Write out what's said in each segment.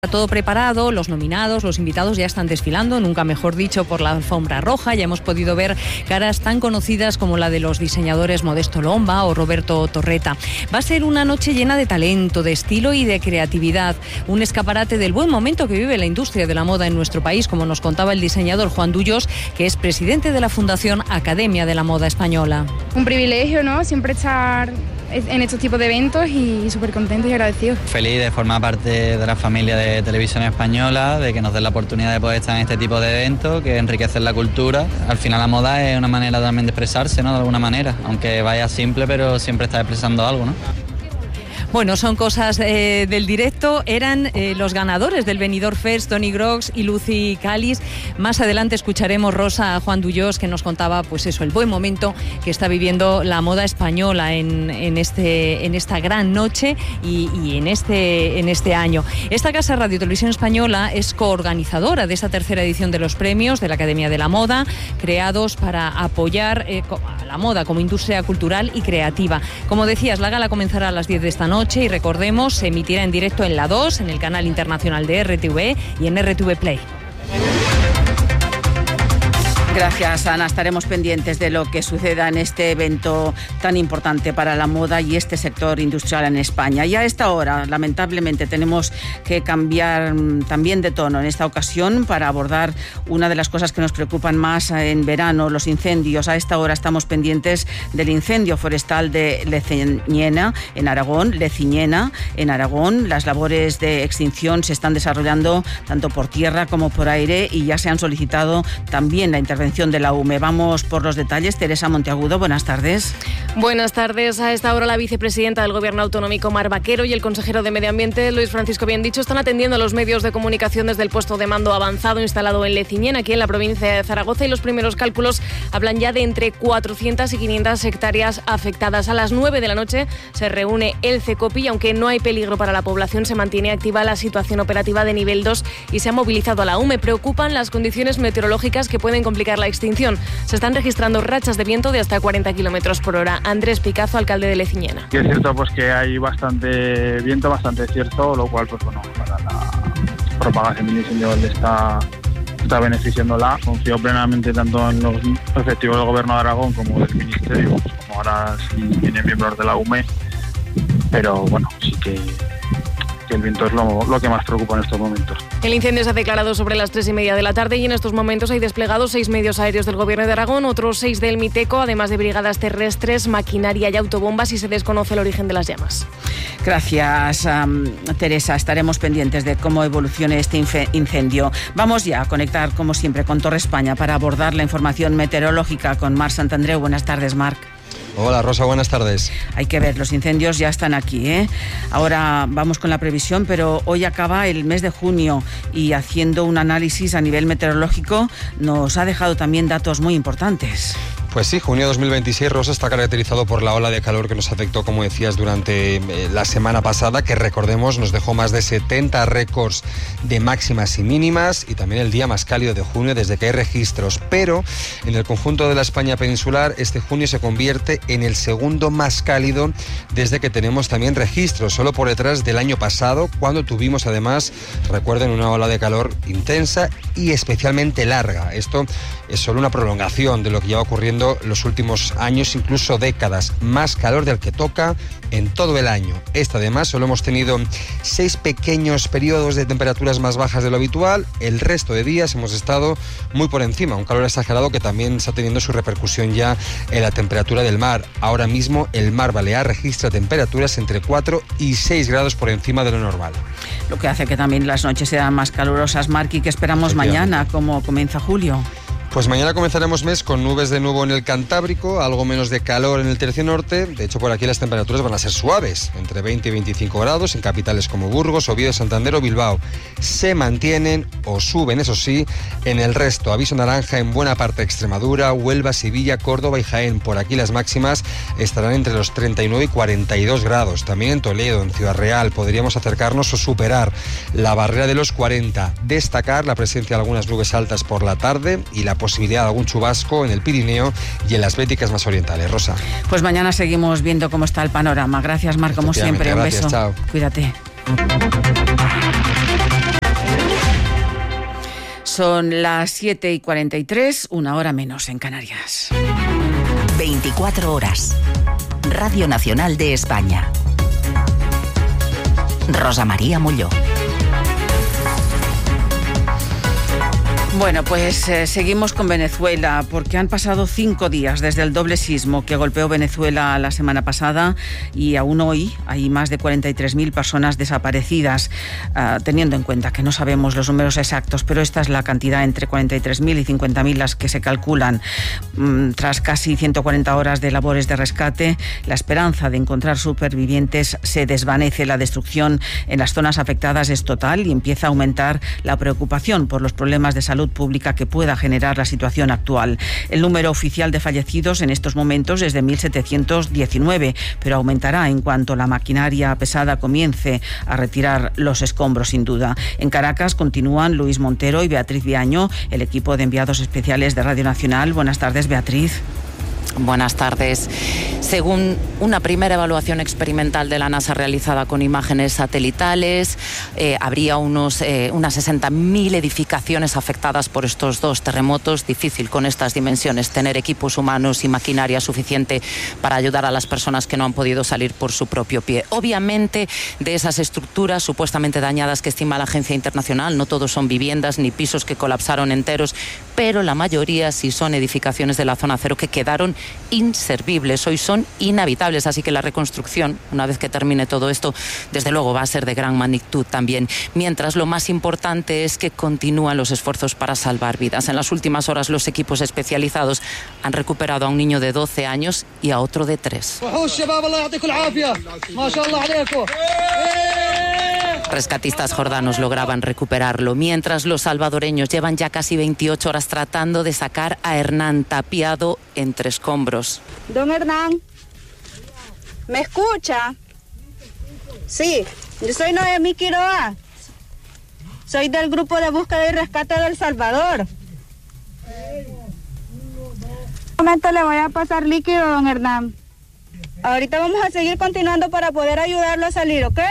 Todo preparado, los nominados, los invitados ya están desfilando, nunca mejor dicho, por la alfombra roja. Ya hemos podido ver caras tan conocidas como la de los diseñadores Modesto Lomba o Roberto Torreta. Va a ser una noche llena de talento, de estilo y de creatividad. Un escaparate del buen momento que vive la industria de la moda en nuestro país, como nos contaba el diseñador Juan Dullos, que es presidente de la Fundación Academia de la Moda Española. Un privilegio, ¿no? Siempre estar en estos tipos de eventos y súper contentos y agradecidos. Feliz de formar parte de la familia de Televisión Española, de que nos den la oportunidad de poder estar en este tipo de eventos que enriquecen la cultura. Al final la moda es una manera también de expresarse, ¿no? De alguna manera, aunque vaya simple, pero siempre está expresando algo, ¿no? Bueno, son cosas del directo. Eran los ganadores del Benidorm Fest, Tony Grox y Lucy Calis. Más adelante escucharemos, Rosa, a Juan Dullos, que nos contaba, pues eso, el buen momento que está viviendo la moda española en esta gran noche y en este año. Esta casa Radio Televisión Española es coorganizadora de esta tercera edición de los premios de la Academia de la Moda, creados para apoyar a la moda como industria cultural y creativa. Como decías, la gala comenzará a las 10 de esta noche y recordemos, se emitirá en directo en La 2, en el canal internacional de RTV y en RTV Play. Gracias, Ana. Estaremos pendientes de lo que suceda en este evento tan importante para la moda y este sector industrial en España. Y a esta hora, lamentablemente, tenemos que cambiar también de tono en esta ocasión para abordar una de las cosas que nos preocupan más en verano, los incendios. A esta hora estamos pendientes del incendio forestal de Leciñena, en Aragón. Las labores de extinción se están desarrollando tanto por tierra como por aire y ya se han solicitado también la intervención de la UME. Vamos por los detalles. Teresa Monteagudo, buenas tardes. Buenas tardes. A esta hora la vicepresidenta del Gobierno Autonómico, Mar Vaquero, y el consejero de Medio Ambiente, Luis Francisco Biendicho, están atendiendo a los medios de comunicación desde el puesto de mando avanzado instalado en Leciñena, aquí en la provincia de Zaragoza, y los primeros cálculos hablan ya de entre 400 y 500 hectáreas afectadas. A las 9 de la noche se reúne el CECOPI y aunque no hay peligro para la población, se mantiene activa la situación operativa de nivel 2 y se ha movilizado a la UME. Preocupan las condiciones meteorológicas que pueden complicar la extinción. Se están registrando rachas de viento de hasta 40 kilómetros por hora. Andrés Picazo, alcalde de Leciñena. Y es cierto pues que hay bastante viento, bastante cierto, lo cual pues bueno, para la propagación del incendio está beneficiándola. Confío plenamente tanto en los efectivos del Gobierno de Aragón como del Ministerio, pues como ahora sí vienen miembros de la UME, pero bueno, sí que el viento es lo que más preocupa en estos momentos. El incendio se ha declarado sobre las 3:30 de la tarde y en estos momentos hay desplegados 6 medios aéreos del Gobierno de Aragón, otros 6 del Miteco, además de brigadas terrestres, maquinaria y autobombas, y se desconoce el origen de las llamas. Gracias, Teresa. Estaremos pendientes de cómo evolucione este incendio. Vamos ya a conectar, como siempre, con Torre España para abordar la información meteorológica con Marc Santandreu. Buenas tardes, Marc. Hola, Rosa, buenas tardes. Hay que ver, los incendios ya están aquí, ¿eh? Ahora vamos con la previsión, pero hoy acaba el mes de junio y haciendo un análisis a nivel meteorológico nos ha dejado también datos muy importantes. Pues sí, junio 2026, Rosa, está caracterizado por la ola de calor que nos afectó, como decías, durante la semana pasada, que recordemos nos dejó más de 70 récords de máximas y mínimas y también el día más cálido de junio desde que hay registros. Pero en el conjunto de la España peninsular, este junio se convierte en el segundo más cálido desde que tenemos también registros, solo por detrás del año pasado, cuando tuvimos además, recuerden, una ola de calor intensa y especialmente larga. Esto es solo una prolongación de lo que lleva ocurriendo los últimos años, incluso décadas. Más calor del que toca en todo el año. Además, solo hemos tenido 6 pequeños periodos de temperaturas más bajas de lo habitual. El resto de días hemos estado muy por encima. Un calor exagerado que también está teniendo su repercusión ya en la temperatura del mar. Ahora mismo el mar Balear registra temperaturas entre 4 y 6 grados por encima de lo normal. Lo que hace que también las noches sean más calurosas, Marc, y que esperamos mañana, como comienza julio. Pues mañana comenzaremos mes con nubes de nuevo en el Cantábrico, algo menos de calor en el tercio norte. De hecho, por aquí las temperaturas van a ser suaves, entre 20 y 25 grados en capitales como Burgos, Oviedo, Santander o Bilbao. Se mantienen o suben, eso sí, en el resto. Aviso naranja en buena parte de Extremadura, Huelva, Sevilla, Córdoba y Jaén. Por aquí las máximas estarán entre los 39 y 42 grados. También en Toledo, en Ciudad Real, podríamos acercarnos o superar la barrera de los 40. Destacar la presencia de algunas nubes altas por la tarde y la posibilidad de algún chubasco en el Pirineo y en las Béticas más orientales. Rosa. Pues mañana seguimos viendo cómo está el panorama. Gracias, Marc, como siempre. Un beso. Chao. Cuídate. Son las 7:43, 1 hora menos en Canarias. 24 horas. Radio Nacional de España. Rosa María Molló. Bueno, pues seguimos con Venezuela, porque han pasado 5 días desde el doble sismo que golpeó Venezuela la semana pasada y aún hoy hay más de 43.000 personas desaparecidas, teniendo en cuenta que no sabemos los números exactos, pero esta es la cantidad, entre 43.000 y 50.000 las que se calculan. Tras casi 140 horas de labores de rescate, la esperanza de encontrar supervivientes se desvanece. La destrucción en las zonas afectadas es total y empieza a aumentar la preocupación por los problemas de salud pública que pueda generar la situación actual. El número oficial de fallecidos en estos momentos es de 1.719, pero aumentará en cuanto la maquinaria pesada comience a retirar los escombros, sin duda. En Caracas continúan Luis Montero y Beatriz Viaño, el equipo de enviados especiales de Radio Nacional. Buenas tardes, Beatriz. Buenas tardes. Según una primera evaluación experimental de la NASA realizada con imágenes satelitales, habría unas 60.000 edificaciones afectadas por estos dos terremotos. Difícil con estas dimensiones tener equipos humanos y maquinaria suficiente para ayudar a las personas que no han podido salir por su propio pie. Obviamente, de esas estructuras supuestamente dañadas que estima la Agencia Internacional, no todos son viviendas ni pisos que colapsaron enteros, pero la mayoría sí son edificaciones de la zona cero que quedaron inservibles, hoy son inhabitables, así que la reconstrucción, una vez que termine todo esto, desde luego va a ser de gran magnitud también. Mientras, lo más importante es que continúan los esfuerzos para salvar vidas. En las últimas horas, los equipos especializados han recuperado a un niño de 12 años y a otro de 3. Rescatistas jordanos lograban recuperarlo, mientras los salvadoreños llevan ya casi 28 horas tratando de sacar a Hernán tapiado entre escombros. Don Hernán, ¿me escucha? Sí, yo soy Noemí Quiroa. Soy del grupo de búsqueda y rescate del Salvador. Un momento le voy a pasar líquido, don Hernán. Ahorita vamos a seguir continuando para poder ayudarlo a salir, ¿ok?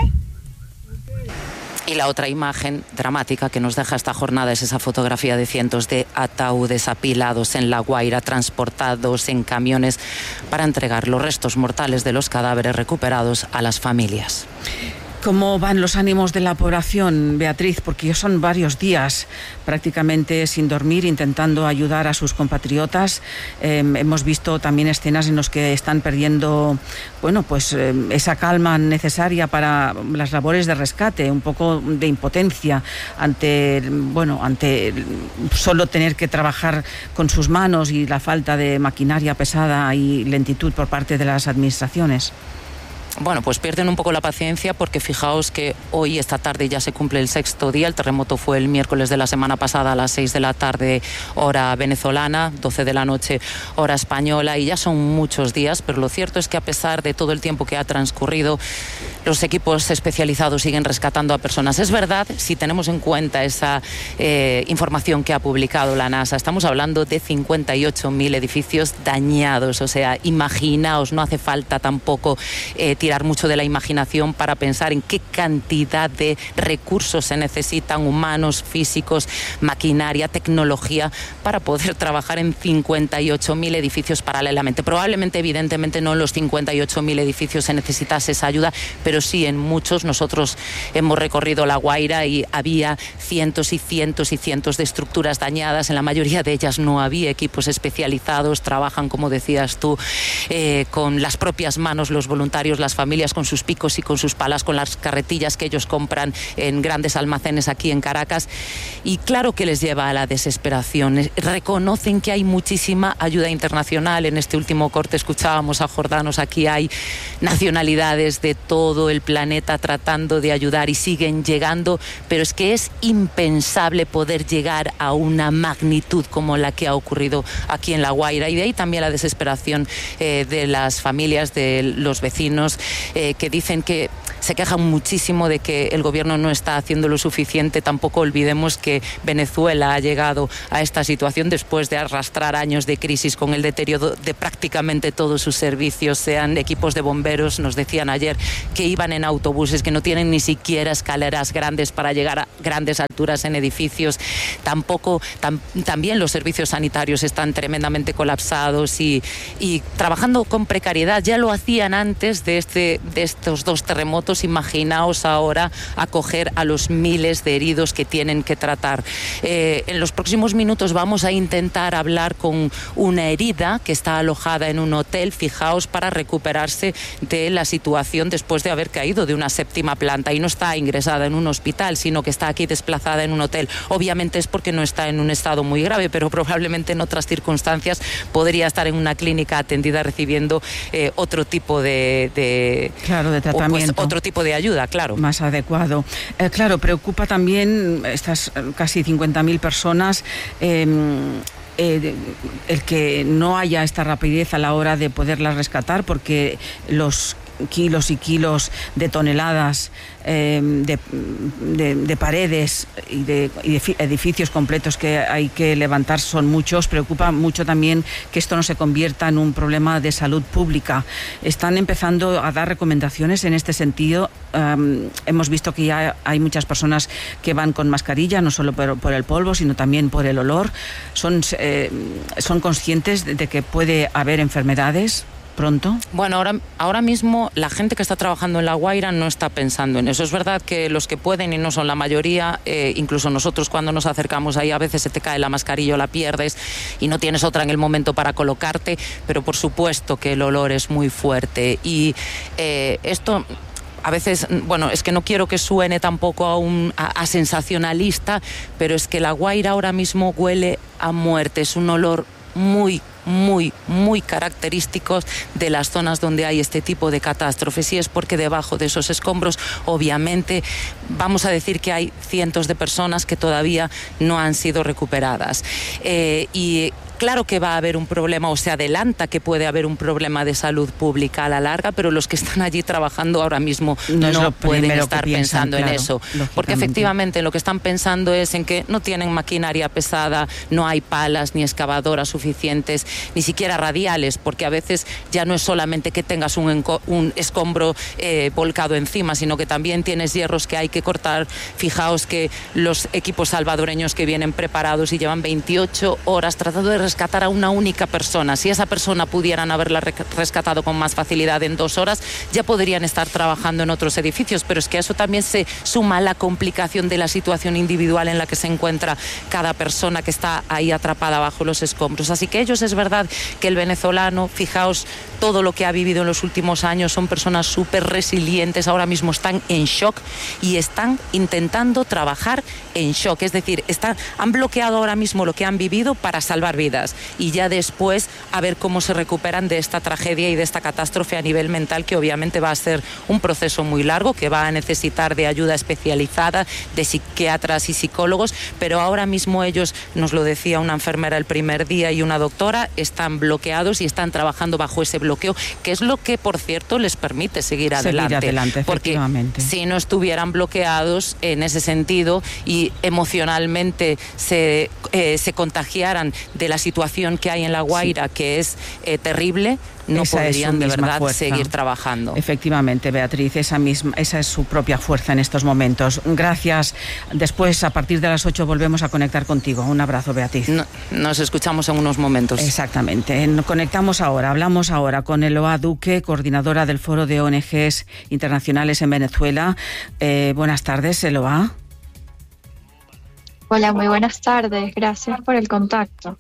Y la otra imagen dramática que nos deja esta jornada es esa fotografía de cientos de ataúdes apilados en La Guaira, transportados en camiones para entregar los restos mortales de los cadáveres recuperados a las familias. ¿Cómo van los ánimos de la población, Beatriz? Porque ya son varios días prácticamente sin dormir, intentando ayudar a sus compatriotas. Hemos visto también escenas en las que están perdiendo, esa calma necesaria para las labores de rescate, un poco de impotencia ante solo tener que trabajar con sus manos y la falta de maquinaria pesada y lentitud por parte de las administraciones. Bueno, pues pierden un poco la paciencia porque fijaos que hoy, esta tarde, ya se cumple el 6º día. El terremoto fue el miércoles de la semana pasada a las 6 de la tarde, hora venezolana, 12 de la noche, hora española, y ya son muchos días, pero lo cierto es que a pesar de todo el tiempo que ha transcurrido, los equipos especializados siguen rescatando a personas. Es verdad, si tenemos en cuenta esa información que ha publicado la NASA, estamos hablando de 58.000 edificios dañados. O sea, imaginaos, no hace falta tampoco tirar mucho de la imaginación para pensar en qué cantidad de recursos se necesitan, humanos, físicos, maquinaria, tecnología, para poder trabajar en 58.000 edificios paralelamente. Probablemente, evidentemente, no en los 58.000 edificios se necesitase esa ayuda, pero sí en muchos. Nosotros hemos recorrido La Guaira y había cientos y cientos y cientos de estructuras dañadas. En la mayoría de ellas no había equipos especializados. Trabajan, como decías tú, con las propias manos los voluntarios, las familias, con sus picos y con sus palas, con las carretillas que ellos compran en grandes almacenes aquí en Caracas. Y claro que les lleva a la desesperación. Reconocen que hay muchísima ayuda internacional. En este último corte escuchábamos a jordanos. Aquí hay nacionalidades de todo el planeta tratando de ayudar y siguen llegando, pero es que es impensable poder llegar a una magnitud como la que ha ocurrido aquí en La Guaira, y de ahí también la desesperación de las familias, de los vecinos, que dicen que se quejan muchísimo de que el gobierno no está haciendo lo suficiente. Tampoco olvidemos que Venezuela ha llegado a esta situación después de arrastrar años de crisis con el deterioro de prácticamente todos sus servicios, sean equipos de bomberos, nos decían ayer que iban en autobuses, que no tienen ni siquiera escaleras grandes para llegar a grandes alturas en edificios. También los servicios sanitarios están tremendamente colapsados y trabajando con precariedad. Ya lo hacían antes de estos 2 terremotos. Imaginaos ahora acoger a los miles de heridos que tienen que tratar. En los próximos minutos vamos a intentar hablar con una herida que está alojada en un hotel, fijaos, para recuperarse de la situación después de haber caído de una 7ª planta, y no está ingresada en un hospital, sino que está aquí desplazada en un hotel. Obviamente es porque no está en un estado muy grave, pero probablemente en otras circunstancias podría estar en una clínica atendida recibiendo otro tipo de tratamiento, pues, otro tipo de ayuda, claro. Más adecuado. Claro, preocupa también estas casi 50.000 personas el que no haya esta rapidez a la hora de poderlas rescatar, porque los kilos y kilos de toneladas de paredes y de edificios completos que hay que levantar son muchos. Preocupa mucho también que esto no se convierta en un problema de salud pública. Están empezando a dar recomendaciones en este sentido. Hemos visto que ya hay muchas personas que van con mascarilla, no solo por el polvo, sino también por el olor. Son conscientes de que puede haber enfermedades pronto. Bueno, ahora mismo la gente que está trabajando en La Guaira no está pensando en eso. Es verdad que los que pueden, y no son la mayoría, incluso nosotros cuando nos acercamos ahí a veces se te cae la mascarilla o la pierdes y no tienes otra en el momento para colocarte, pero por supuesto que el olor es muy fuerte y esto... A veces, bueno, es que no quiero que suene tampoco a sensacionalista, pero es que La Guaira ahora mismo huele a muerte. Es un olor muy, muy, muy característicos de las zonas donde hay este tipo de catástrofes, y es porque debajo de esos escombros, obviamente, vamos a decir que hay cientos de personas que todavía no han sido recuperadas. Y claro que va a haber un problema, o se adelanta que puede haber un problema de salud pública a la larga, pero los que están allí trabajando ahora mismo no pueden estar pensando en eso. Porque efectivamente lo que están pensando es en que no tienen maquinaria pesada, no hay palas ni excavadoras suficientes, ni siquiera radiales, porque a veces ya no es solamente que tengas un escombro volcado encima, sino que también tienes hierros que hay que cortar. Fijaos que los equipos salvadoreños que vienen preparados y llevan 28 horas tratando de rescatar a una única persona. Si esa persona pudieran haberla rescatado con más facilidad en 2 horas, ya podrían estar trabajando en otros edificios, pero es que a eso también se suma la complicación de la situación individual en la que se encuentra cada persona que está ahí atrapada bajo los escombros. Así que ellos, es verdad que el venezolano, fijaos todo lo que ha vivido en los últimos años, son personas súper resilientes, ahora mismo están en shock y están intentando trabajar en shock, es decir, han bloqueado ahora mismo lo que han vivido para salvar vidas y ya después a ver cómo se recuperan de esta tragedia y de esta catástrofe a nivel mental, que obviamente va a ser un proceso muy largo, que va a necesitar de ayuda especializada, de psiquiatras y psicólogos, pero ahora mismo ellos, nos lo decía una enfermera el primer día y una doctora, están bloqueados y están trabajando bajo ese bloqueo, que es lo que, por cierto, les permite seguir adelante, porque si no estuvieran bloqueados en ese sentido y emocionalmente se contagiaran de la situación que hay en La Guaira, que es terrible, no podrían de verdad seguir trabajando. Efectivamente, Beatriz, esa es su propia fuerza en estos momentos. Gracias. Después, a partir de las 8, volvemos a conectar contigo. Un abrazo, Beatriz. Nos escuchamos en unos momentos. Exactamente. Hablamos ahora con Eloa Duque, coordinadora del Foro de ONGs Internacionales en Venezuela. Buenas tardes, Eloa. Hola, muy buenas tardes. Gracias por el contacto.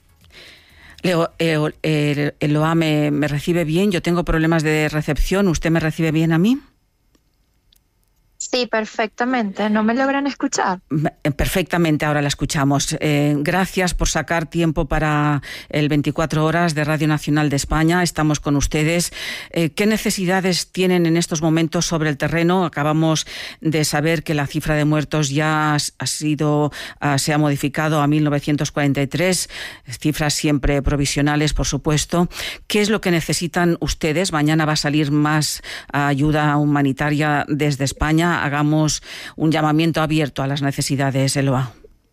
Eloa, ¿me recibe bien? Yo tengo problemas de recepción. ¿Usted me recibe bien a mí? Sí, perfectamente. ¿No me logran escuchar? Perfectamente, ahora la escuchamos. Gracias por sacar tiempo para el 24 horas de Radio Nacional de España. Estamos con ustedes. ¿Qué necesidades tienen en estos momentos sobre el terreno? Acabamos de saber que la cifra de muertos ya se ha modificado a 1943, cifras siempre provisionales, por supuesto. ¿Qué es lo que necesitan ustedes? Mañana va a salir más ayuda humanitaria desde España. Hagamos un llamamiento abierto a las necesidades, Eloa.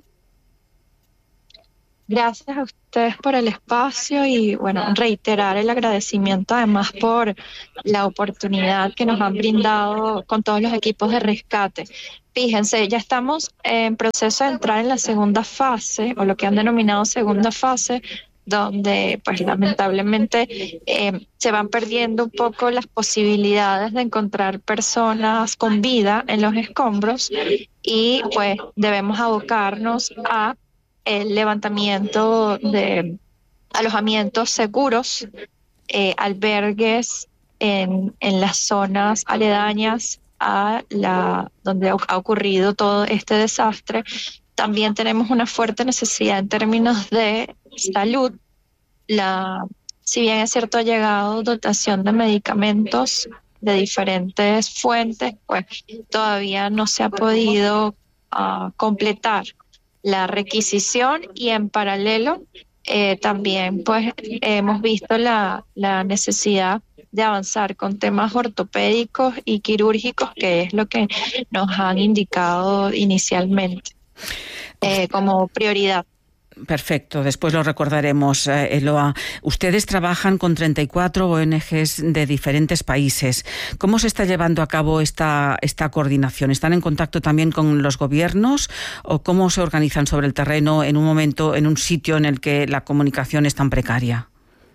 Gracias a ustedes por el espacio y, reiterar el agradecimiento además por la oportunidad que nos han brindado con todos los equipos de rescate. Fíjense, ya estamos en proceso de entrar en la segunda fase, o lo que han denominado segunda fase, donde pues lamentablemente se van perdiendo un poco las posibilidades de encontrar personas con vida en los escombros y pues debemos abocarnos a el levantamiento de alojamientos seguros, albergues en las zonas aledañas a donde ha ocurrido todo este desastre. También tenemos una fuerte necesidad en términos de salud. Si bien es cierto, ha llegado dotación de medicamentos de diferentes fuentes, pues todavía no se ha podido completar la requisición y en paralelo también pues hemos visto la necesidad de avanzar con temas ortopédicos y quirúrgicos, que es lo que nos han indicado inicialmente como prioridad. Perfecto, después lo recordaremos, Eloa. Ustedes trabajan con 34 ONGs de diferentes países. ¿Cómo se está llevando a cabo esta coordinación? ¿Están en contacto también con los gobiernos o cómo se organizan sobre el terreno en un momento, en un sitio en el que la comunicación es tan precaria?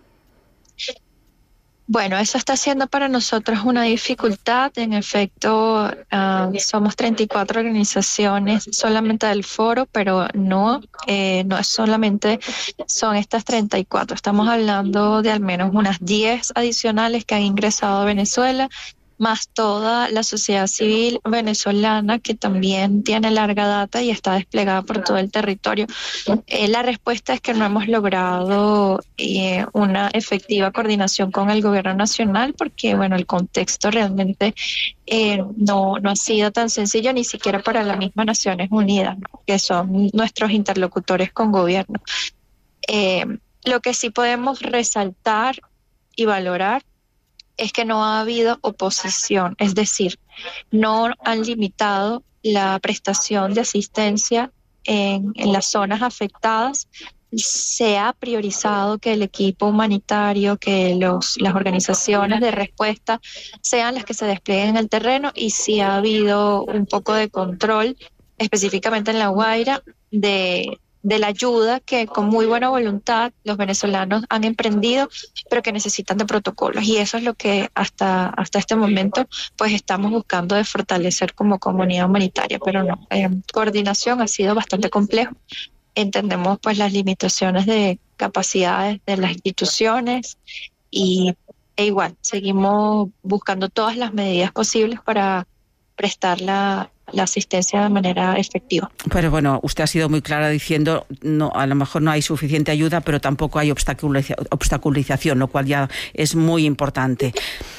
Bueno, eso está siendo para nosotros una dificultad. En efecto, somos 34 organizaciones solamente del foro, pero no es solamente son estas 34. Estamos hablando de al menos unas 10 adicionales que han ingresado a Venezuela, más toda la sociedad civil venezolana que también tiene larga data y está desplegada por todo el territorio. La respuesta es que no hemos logrado una efectiva coordinación con el gobierno nacional porque, el contexto realmente no ha sido tan sencillo ni siquiera para las mismas Naciones Unidas, ¿no?, que son nuestros interlocutores con gobierno. Lo que sí podemos resaltar y valorar es que no ha habido oposición, es decir, no han limitado la prestación de asistencia en las zonas afectadas. Se ha priorizado que el equipo humanitario, que las organizaciones de respuesta sean las que se desplieguen en el terreno y sí ha habido un poco de control, específicamente en La Guaira, de la ayuda que con muy buena voluntad los venezolanos han emprendido, pero que necesitan de protocolos. Y eso es lo que hasta este momento pues estamos buscando de fortalecer como comunidad humanitaria. Pero no, coordinación ha sido bastante complejo. Entendemos pues las limitaciones de capacidades de las instituciones e igual seguimos buscando todas las medidas posibles para prestar la asistencia de manera efectiva. Pero usted ha sido muy clara diciendo no, a lo mejor no hay suficiente ayuda, pero tampoco hay obstaculización, lo cual ya es muy importante.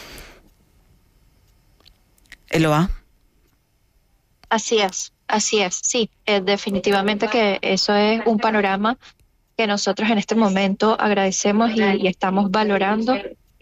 Eloa. Así es, sí, definitivamente que eso es un panorama que nosotros en este momento agradecemos y estamos valorando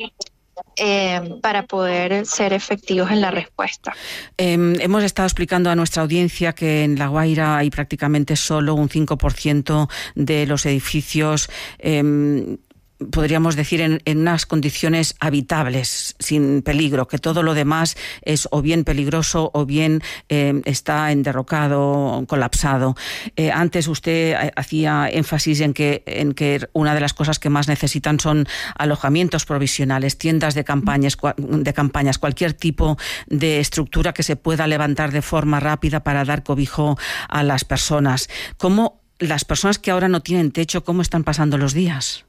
para poder ser efectivos en la respuesta. Hemos estado explicando a nuestra audiencia que en La Guaira hay prácticamente solo un 5% de los edificios podríamos decir, en unas condiciones habitables, sin peligro, que todo lo demás es o bien peligroso o bien está enderrocado, colapsado. Antes usted hacía énfasis en que una de las cosas que más necesitan son alojamientos provisionales, tiendas de campañas, cualquier tipo de estructura que se pueda levantar de forma rápida para dar cobijo a las personas. ¿Cómo las personas que ahora no tienen techo, cómo están pasando los días?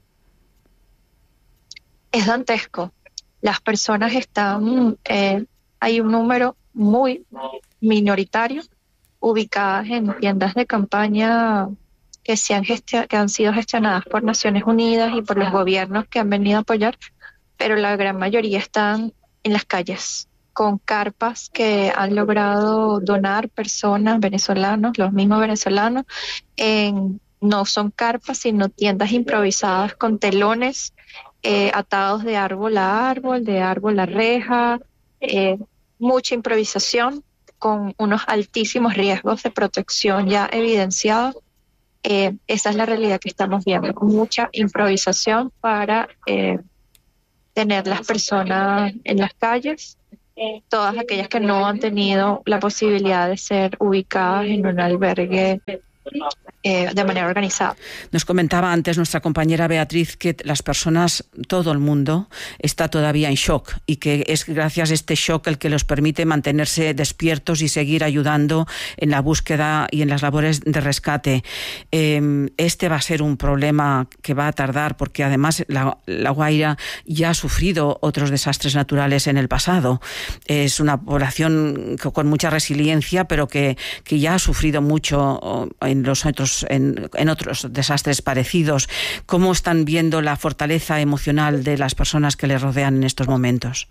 Es dantesco. Las personas están, hay un número muy minoritarios, ubicadas en tiendas de campaña que han sido gestionadas por Naciones Unidas y por los gobiernos que han venido a apoyar, pero la gran mayoría están en las calles, con carpas que han logrado donar personas venezolanos, los mismos venezolanos. No son carpas, sino tiendas improvisadas con telones atados de árbol a árbol, de árbol a reja, mucha improvisación con unos altísimos riesgos de protección ya evidenciados. Esa es la realidad que estamos viendo, mucha improvisación para tener las personas en las calles, todas aquellas que no han tenido la posibilidad de ser ubicadas en un albergue de manera organizada. Nos comentaba antes nuestra compañera Beatriz que las personas, todo el mundo, está todavía en shock y que es gracias a este shock el que los permite mantenerse despiertos y seguir ayudando en la búsqueda y en las labores de rescate. Este va a ser un problema que va a tardar porque además La Guaira ya ha sufrido otros desastres naturales en el pasado. Es una población con mucha resiliencia, pero que ya ha sufrido mucho en otros desastres parecidos. ¿Cómo están viendo la fortaleza emocional de las personas que les rodean en estos momentos?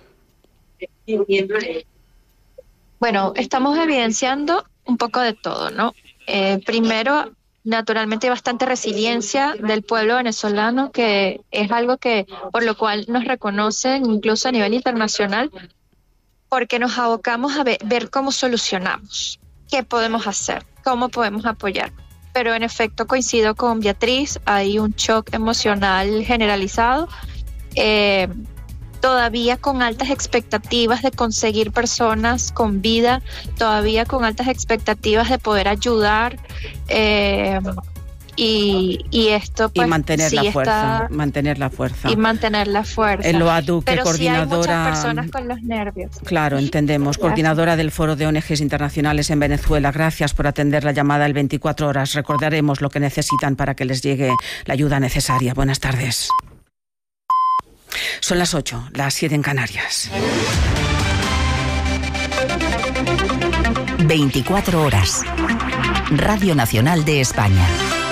Bueno, estamos evidenciando un poco de todo, ¿no? Primero, naturalmente hay bastante resiliencia del pueblo venezolano, que es algo que por lo cual nos reconocen incluso a nivel internacional, porque nos abocamos a ver cómo solucionamos, qué podemos hacer, cómo podemos apoyar. Pero en efecto coincido con Beatriz, hay un shock emocional generalizado, todavía con altas expectativas de conseguir personas con vida, todavía con altas expectativas de poder ayudar, y esto pues, y mantener la fuerza. Y mantener la fuerza. El OADU, que pero coordinadora... sí hay muchas personas con los nervios. Claro, entendemos. Coordinadora del Foro de ONGs Internacionales en Venezuela, gracias por atender la llamada el 24 horas. Recordaremos lo que necesitan para que les llegue la ayuda necesaria. Buenas tardes. Son las 8, las 7 en Canarias. 24 horas. Radio Nacional de España.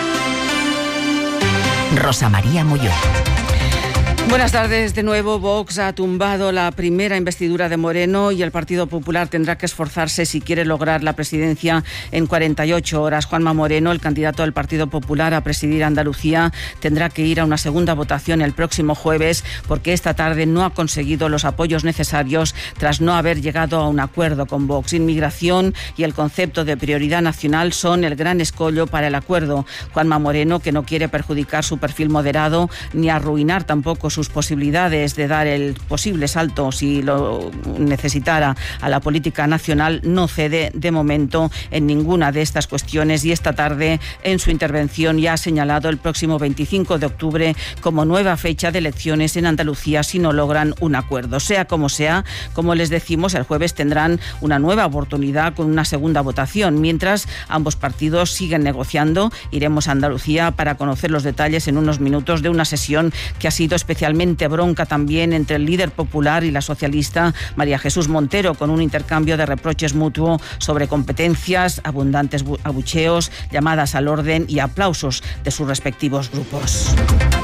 Rosa María Molló. Buenas tardes de nuevo. Vox ha tumbado la primera investidura de Moreno y el Partido Popular tendrá que esforzarse si quiere lograr la presidencia en 48 horas. Juanma Moreno, el candidato del Partido Popular a presidir Andalucía, tendrá que ir a una segunda votación el próximo jueves porque esta tarde no ha conseguido los apoyos necesarios tras no haber llegado a un acuerdo con Vox. Inmigración y el concepto de prioridad nacional son el gran escollo para el acuerdo. Juanma Moreno, que no quiere perjudicar su perfil moderado ni arruinar tampoco sus posibilidades de dar el posible salto, si lo necesitara, a la política nacional, no cede de momento en ninguna de estas cuestiones y esta tarde en su intervención ya ha señalado el próximo 25 de octubre como nueva fecha de elecciones en Andalucía si no logran un acuerdo. Sea, como les decimos, el jueves tendrán una nueva oportunidad con una segunda votación. Mientras ambos partidos siguen negociando, iremos a Andalucía para conocer los detalles en unos minutos de una sesión que ha sido especialmente bronca también entre el líder popular y la socialista María Jesús Montero, con un intercambio de reproches mutuo sobre competencias, abundantes abucheos, llamadas al orden y aplausos de sus respectivos grupos.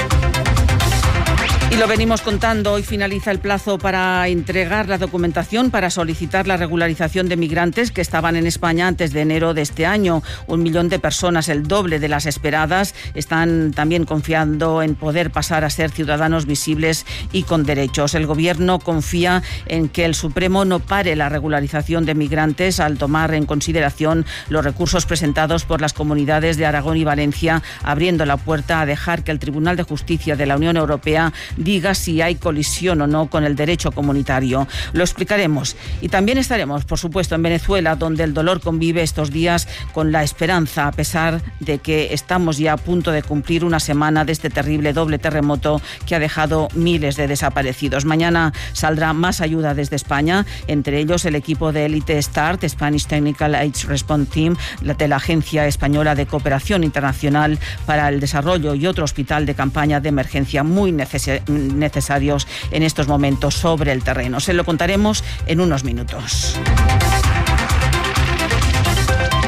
Y lo venimos contando, hoy finaliza el plazo para entregar la documentación para solicitar la regularización de migrantes que estaban en España antes de enero de este año. 1 millón de personas, el doble de las esperadas, están también confiando en poder pasar a ser ciudadanos visibles y con derechos. El Gobierno confía en que el Supremo no pare la regularización de migrantes al tomar en consideración los recursos presentados por las comunidades de Aragón y Valencia, abriendo la puerta a dejar que el Tribunal de Justicia de la Unión Europea diga si hay colisión o no con el derecho comunitario. Lo explicaremos. Y también estaremos, por supuesto, en Venezuela, donde el dolor convive estos días con la esperanza, a pesar de que estamos ya a punto de cumplir una semana de este terrible doble terremoto que ha dejado miles de desaparecidos. Mañana saldrá más ayuda desde España, entre ellos el equipo de élite START, Spanish Technical Aid Response Team, de la Agencia Española de Cooperación Internacional para el Desarrollo y otro hospital de campaña de emergencia muy necesarios en estos momentos sobre el terreno. Se lo contaremos en unos minutos.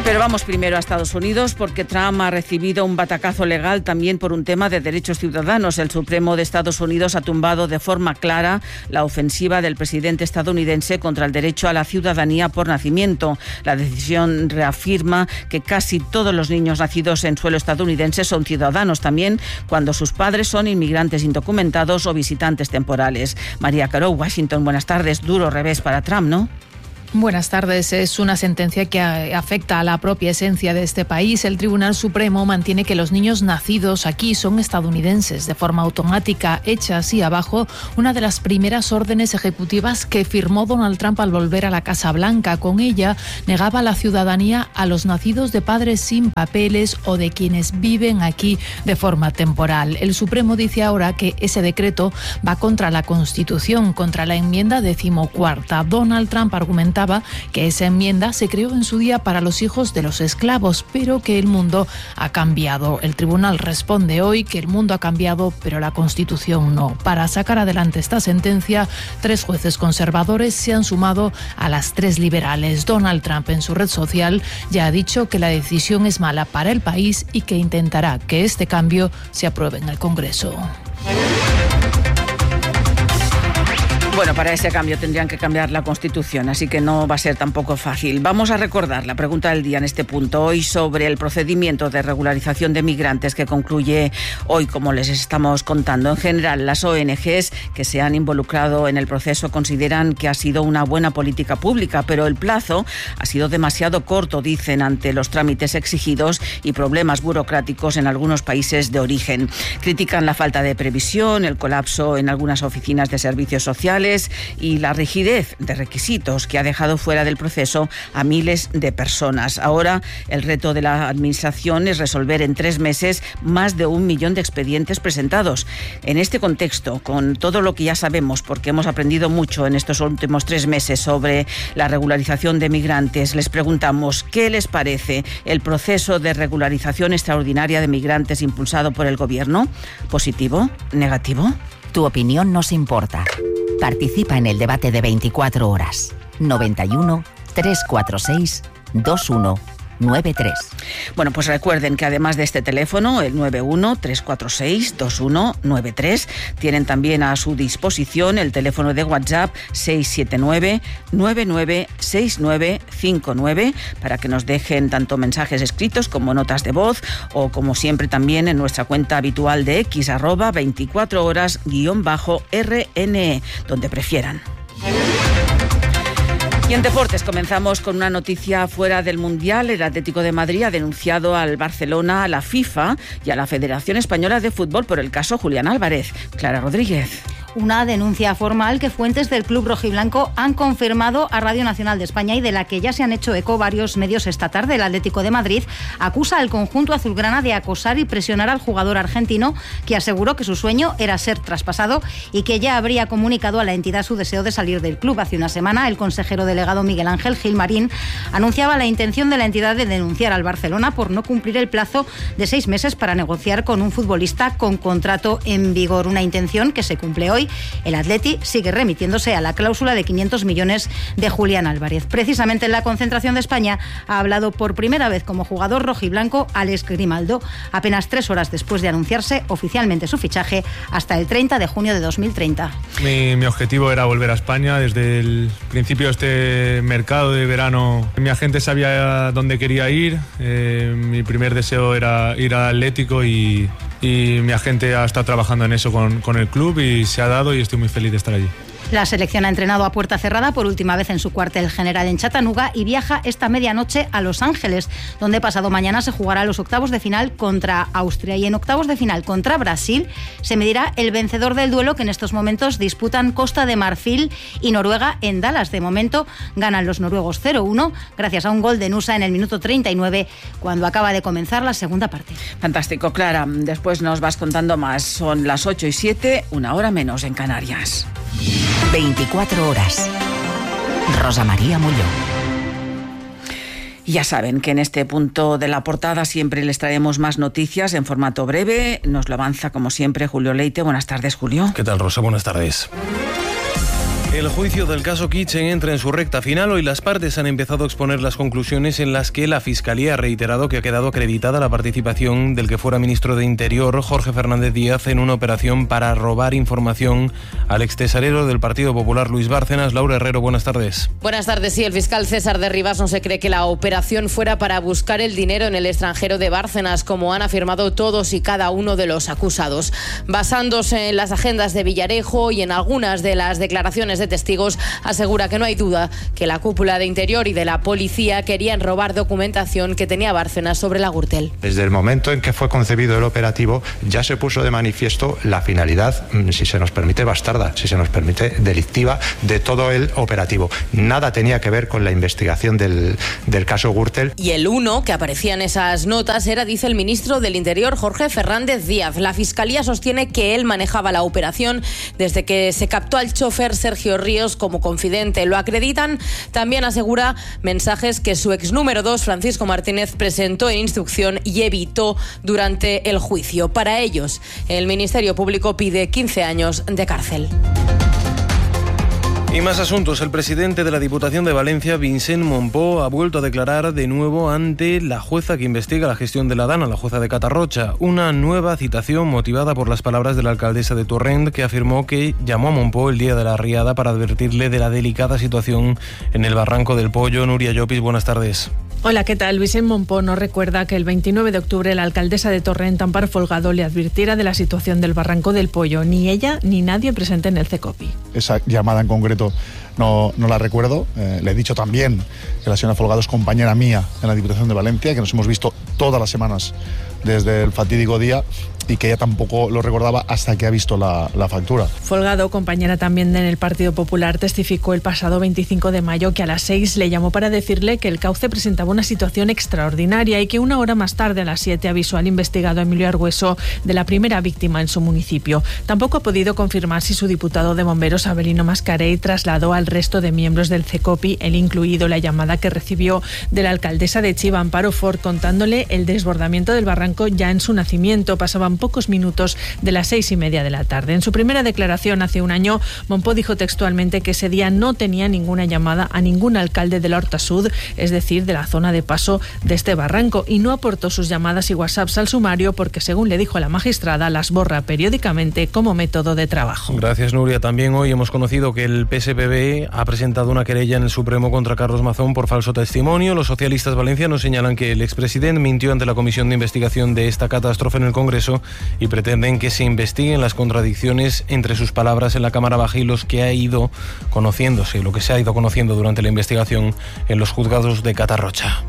Pero vamos primero a Estados Unidos porque Trump ha recibido un batacazo legal también por un tema de derechos ciudadanos. El Supremo de Estados Unidos ha tumbado de forma clara la ofensiva del presidente estadounidense contra el derecho a la ciudadanía por nacimiento. La decisión reafirma que casi todos los niños nacidos en suelo estadounidense son ciudadanos también cuando sus padres son inmigrantes indocumentados o visitantes temporales. María Caro, Washington, buenas tardes. Duro revés para Trump, ¿no? Buenas tardes. Es una sentencia que afecta a la propia esencia de este país. El Tribunal Supremo mantiene que los niños nacidos aquí son estadounidenses de forma automática, hecha así abajo una de las primeras órdenes ejecutivas que firmó Donald Trump al volver a la Casa Blanca. Con ella negaba la ciudadanía a los nacidos de padres sin papeles o de quienes viven aquí de forma temporal. El Supremo dice ahora que ese decreto va contra la Constitución, contra la enmienda 14ª. Donald Trump argumenta que esa enmienda se creó en su día para los hijos de los esclavos, pero que el mundo ha cambiado. El tribunal responde hoy que el mundo ha cambiado, pero la Constitución no. Para sacar adelante esta sentencia, 3 jueces conservadores se han sumado a las 3 liberales. Donald Trump en su red social ya ha dicho que la decisión es mala para el país y que intentará que este cambio se apruebe en el Congreso. Bueno, para ese cambio tendrían que cambiar la Constitución, así que no va a ser tampoco fácil. Vamos a recordar la pregunta del día en este punto, hoy sobre el procedimiento de regularización de migrantes que concluye hoy, como les estamos contando. En general, las ONGs que se han involucrado en el proceso consideran que ha sido una buena política pública, pero el plazo ha sido demasiado corto, dicen, ante los trámites exigidos y problemas burocráticos en algunos países de origen. Critican la falta de previsión, el colapso en algunas oficinas de servicios sociales y la rigidez de requisitos que ha dejado fuera del proceso a miles de personas. Ahora el reto de la Administración es resolver en 3 meses más de 1 millón de expedientes presentados. En este contexto, con todo lo que ya sabemos, porque hemos aprendido mucho en estos últimos 3 meses sobre la regularización de migrantes, les preguntamos ¿qué les parece el proceso de regularización extraordinaria de migrantes impulsado por el Gobierno? ¿Positivo? ¿Negativo? Tu opinión nos importa. Participa en el debate de 24 horas. 91 346 2193. Bueno, pues recuerden que además de este teléfono, el 91 346 2193, tienen también a su disposición el teléfono de WhatsApp 679 996959 para que nos dejen tanto mensajes escritos como notas de voz o, como siempre, también en nuestra cuenta habitual de X, @24horas_RNE, donde prefieran. Y en deportes comenzamos con una noticia fuera del Mundial. El Atlético de Madrid ha denunciado al Barcelona, a la FIFA y a la Federación Española de Fútbol por el caso Julián Álvarez. Clara Rodríguez. Una denuncia formal que fuentes del club rojiblanco han confirmado a Radio Nacional de España y de la que ya se han hecho eco varios medios esta tarde. El Atlético de Madrid acusa al conjunto azulgrana de acosar y presionar al jugador argentino, que aseguró que su sueño era ser traspasado y que ya habría comunicado a la entidad su deseo de salir del club. Hace una semana, el consejero delegado Miguel Ángel Gilmarín anunciaba la intención de la entidad de denunciar al Barcelona por no cumplir el plazo de 6 meses para negociar con un futbolista con contrato en vigor. Una intención que se cumple hoy. El Atleti sigue remitiéndose a la cláusula de 500 millones de Julián Álvarez. Precisamente en la concentración de España ha hablado por primera vez como jugador rojiblanco Alex Grimaldo, apenas 3 horas después de anunciarse oficialmente su fichaje hasta el 30 de junio de 2030. Mi objetivo era volver a España. Desde el principio de este mercado de verano, mi agente sabía dónde quería ir. Mi primer deseo era ir al Atlético y mi agente ha estado trabajando en eso con el club y se ha dado y estoy muy feliz de estar allí. La selección ha entrenado a puerta cerrada por última vez en su cuartel general en Chattanooga y viaja esta medianoche a Los Ángeles, donde pasado mañana se jugará los octavos de final contra Austria. Y en octavos de final contra Brasil se medirá el vencedor del duelo que en estos momentos disputan Costa de Marfil y Noruega en Dallas. De momento ganan los noruegos 0-1 gracias a un gol de Nusa en el minuto 39 cuando acaba de comenzar la segunda parte. Fantástico, Clara. Después nos vas contando más. Son las 8:07, 1 hora menos en Canarias. 24 horas. Rosa María Molló. Ya saben que en este punto de la portada siempre les traemos más noticias en formato breve. Nos lo avanza, como siempre, Julio Leite. Buenas tardes, Julio. ¿Qué tal, Rosa? Buenas tardes. El juicio del caso Kitchen entra en su recta final. Hoy las partes han empezado a exponer las conclusiones en las que la Fiscalía ha reiterado que ha quedado acreditada la participación del que fuera ministro de Interior, Jorge Fernández Díaz, en una operación para robar información al extesorero del Partido Popular, Luis Bárcenas. Laura Herrero, buenas tardes. Buenas tardes. Sí, el fiscal César de Rivas no se cree que la operación fuera para buscar el dinero en el extranjero de Bárcenas, como han afirmado todos y cada uno de los acusados. Basándose en las agendas de Villarejo y en algunas de las declaraciones de testigos, asegura que no hay duda que la cúpula de Interior y de la policía querían robar documentación que tenía Bárcenas sobre la Gürtel. Desde el momento en que fue concebido el operativo ya se puso de manifiesto la finalidad, si se nos permite bastarda, si se nos permite delictiva, de todo el operativo. Nada tenía que ver con la investigación del caso Gürtel. Y el uno que aparecía en esas notas era, dice el ministro del Interior, Jorge Fernández Díaz. La Fiscalía sostiene que él manejaba la operación desde que se captó al chofer Sergio Ríos como confidente. Lo acreditan, también asegura, mensajes que su ex número 2, Francisco Martínez, presentó en instrucción y evitó durante el juicio. Para ellos, el Ministerio Público pide 15 años de cárcel. Y más asuntos. El presidente de la Diputación de Valencia, Vicent Mompó, ha vuelto a declarar de nuevo ante la jueza que investiga la gestión de la Dana, la jueza de Catarrocha. Una nueva citación motivada por las palabras de la alcaldesa de Torrent, que afirmó que llamó a Mompó el día de la riada para advertirle de la delicada situación en el Barranco del Pollo. Nuria Llopis, buenas tardes. Hola, ¿qué tal? Vicent Mompó nos recuerda que el 29 de octubre la alcaldesa de Torrent, Amparo Folgado, le advirtiera de la situación del Barranco del Pollo. Ni ella ni nadie presente en el CECOPI. Esa llamada en concreto no la recuerdo. Le he dicho también que la señora Folgado es compañera mía en la Diputación de Valencia, que nos hemos visto todas las semanas desde el fatídico día y que ella tampoco lo recordaba hasta que ha visto la factura. Folgado, compañera también en el Partido Popular, testificó el pasado 25 de mayo que a las 6 le llamó para decirle que el cauce presentaba una situación extraordinaria y que una hora más tarde, a las 7, avisó al investigado Emilio Argüeso de la primera víctima en su municipio. Tampoco ha podido confirmar si su diputado de bomberos, Abelino Mascarell, trasladó al resto de miembros del CECOPI, el incluido, la llamada que recibió de la alcaldesa de Chiva, Amparo Fort, contándole el desbordamiento del barranco ya en su nacimiento. Pasaban pocos minutos de las 6:30 de la tarde. En su primera declaración hace un año, Mompó dijo textualmente que ese día no tenía ninguna llamada a ningún alcalde de la Horta Sud, es decir, de la zona de paso de este barranco, y no aportó sus llamadas y WhatsApps al sumario porque, según le dijo a la magistrada, las borra periódicamente como método de trabajo. Gracias, Nuria. También hoy hemos conocido que el PSPB ha presentado una querella en el Supremo contra Carlos Mazón por falso testimonio. Los socialistas valencianos señalan que el expresidente mintió ante la Comisión de Investigación de esta catástrofe en el Congreso y pretenden que se investiguen las contradicciones entre sus palabras en la Cámara Baja y lo que se ha ido conociendo durante la investigación en los juzgados de Catarrocha.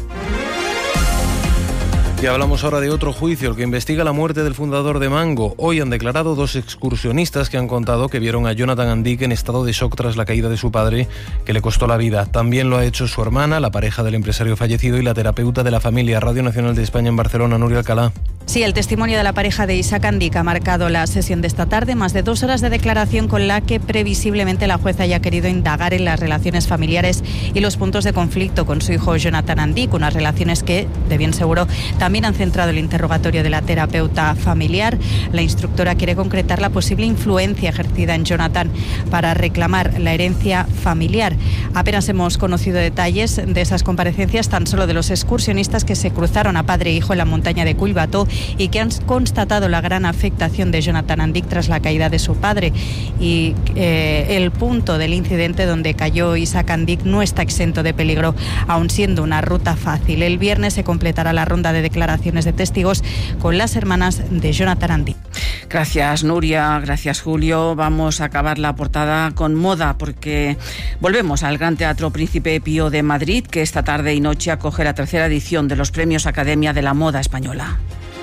Y hablamos ahora de otro juicio, el que investiga la muerte del fundador de Mango. Hoy han declarado 2 excursionistas que han contado que vieron a Jonathan Andic en estado de shock tras la caída de su padre, que le costó la vida. También lo ha hecho su hermana, la pareja del empresario fallecido, y la terapeuta de la familia. Radio Nacional de España en Barcelona, Nuria Alcalá. Sí, el testimonio de la pareja de Isaac Andic ha marcado la sesión de esta tarde, más de 2 horas de declaración con la que previsiblemente la jueza haya querido indagar en las relaciones familiares y los puntos de conflicto con su hijo Jonathan Andic, unas relaciones que, de bien seguro, también han centrado el interrogatorio de la terapeuta familiar. La instructora quiere concretar la posible influencia ejercida en Jonathan para reclamar la herencia familiar. Apenas hemos conocido detalles de esas comparecencias, tan solo de los excursionistas que se cruzaron a padre e hijo en la montaña de Collbató y que han constatado la gran afectación de Jonathan Andic tras la caída de su padre. Y el punto del incidente donde cayó Isaac Andic no está exento de peligro, aun siendo una ruta fácil. El viernes se completará la ronda de declaraciones de testigos con las hermanas de Jonathan Andic. Gracias, Nuria. Gracias, Julio. Vamos a acabar la portada con moda, porque volvemos al Gran Teatro Príncipe Pío de Madrid, que esta tarde y noche acoge la 3ª edición de los Premios Academia de la Moda Española.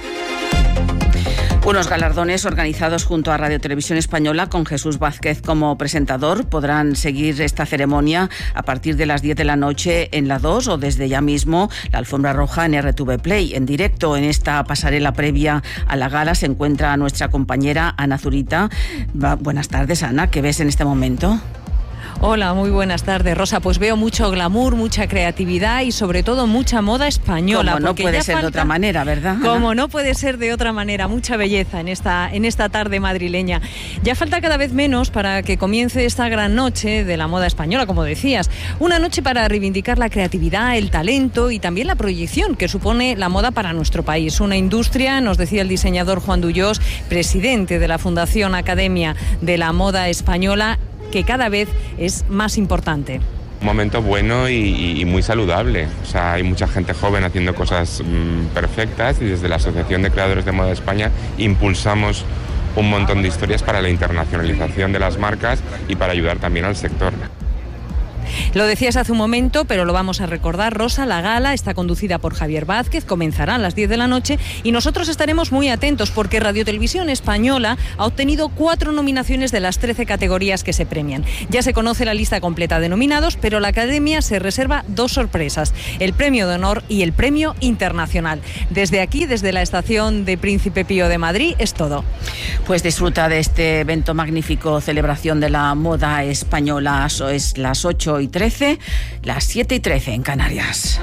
Unos galardones organizados junto a Radio Televisión Española, con Jesús Vázquez como presentador. Podrán seguir esta ceremonia a partir de las 10 de la noche en la 2 o desde ya mismo la alfombra roja en RTV Play. En directo en esta pasarela previa a la gala se encuentra nuestra compañera Ana Zurita. Buenas tardes, Ana. ¿Qué ves en este momento? Hola, muy buenas tardes, Rosa. Pues veo mucho glamour, mucha creatividad y sobre todo mucha moda española. Como no puede ser de otra manera, ¿verdad? Como no puede ser de otra manera, mucha belleza en esta tarde madrileña. Ya falta cada vez menos para que comience esta gran noche de la moda española, como decías. Una noche para reivindicar la creatividad, el talento y también la proyección que supone la moda para nuestro país. Una industria, nos decía el diseñador Juan Duyós, presidente de la Fundación Academia de la Moda Española, que cada vez es más importante. Un momento bueno y muy saludable. O sea, hay mucha gente joven haciendo cosas perfectas y desde la Asociación de Creadores de Moda de España impulsamos un montón de historias para la internacionalización de las marcas y para ayudar también al sector. Lo decías hace un momento, pero lo vamos a recordar, Rosa, la gala está conducida por Javier Vázquez, comenzará a las 10 de la noche y nosotros estaremos muy atentos porque Radio Televisión Española ha obtenido 4 nominaciones de las 13 categorías que se premian. Ya se conoce la lista completa de nominados, pero la Academia se reserva 2 sorpresas, el Premio de Honor y el Premio Internacional. Desde aquí, desde la estación de Príncipe Pío de Madrid, es todo. Pues disfruta de este evento magnífico, celebración de la moda española. Eso es las 8:13, las 7:13 en Canarias.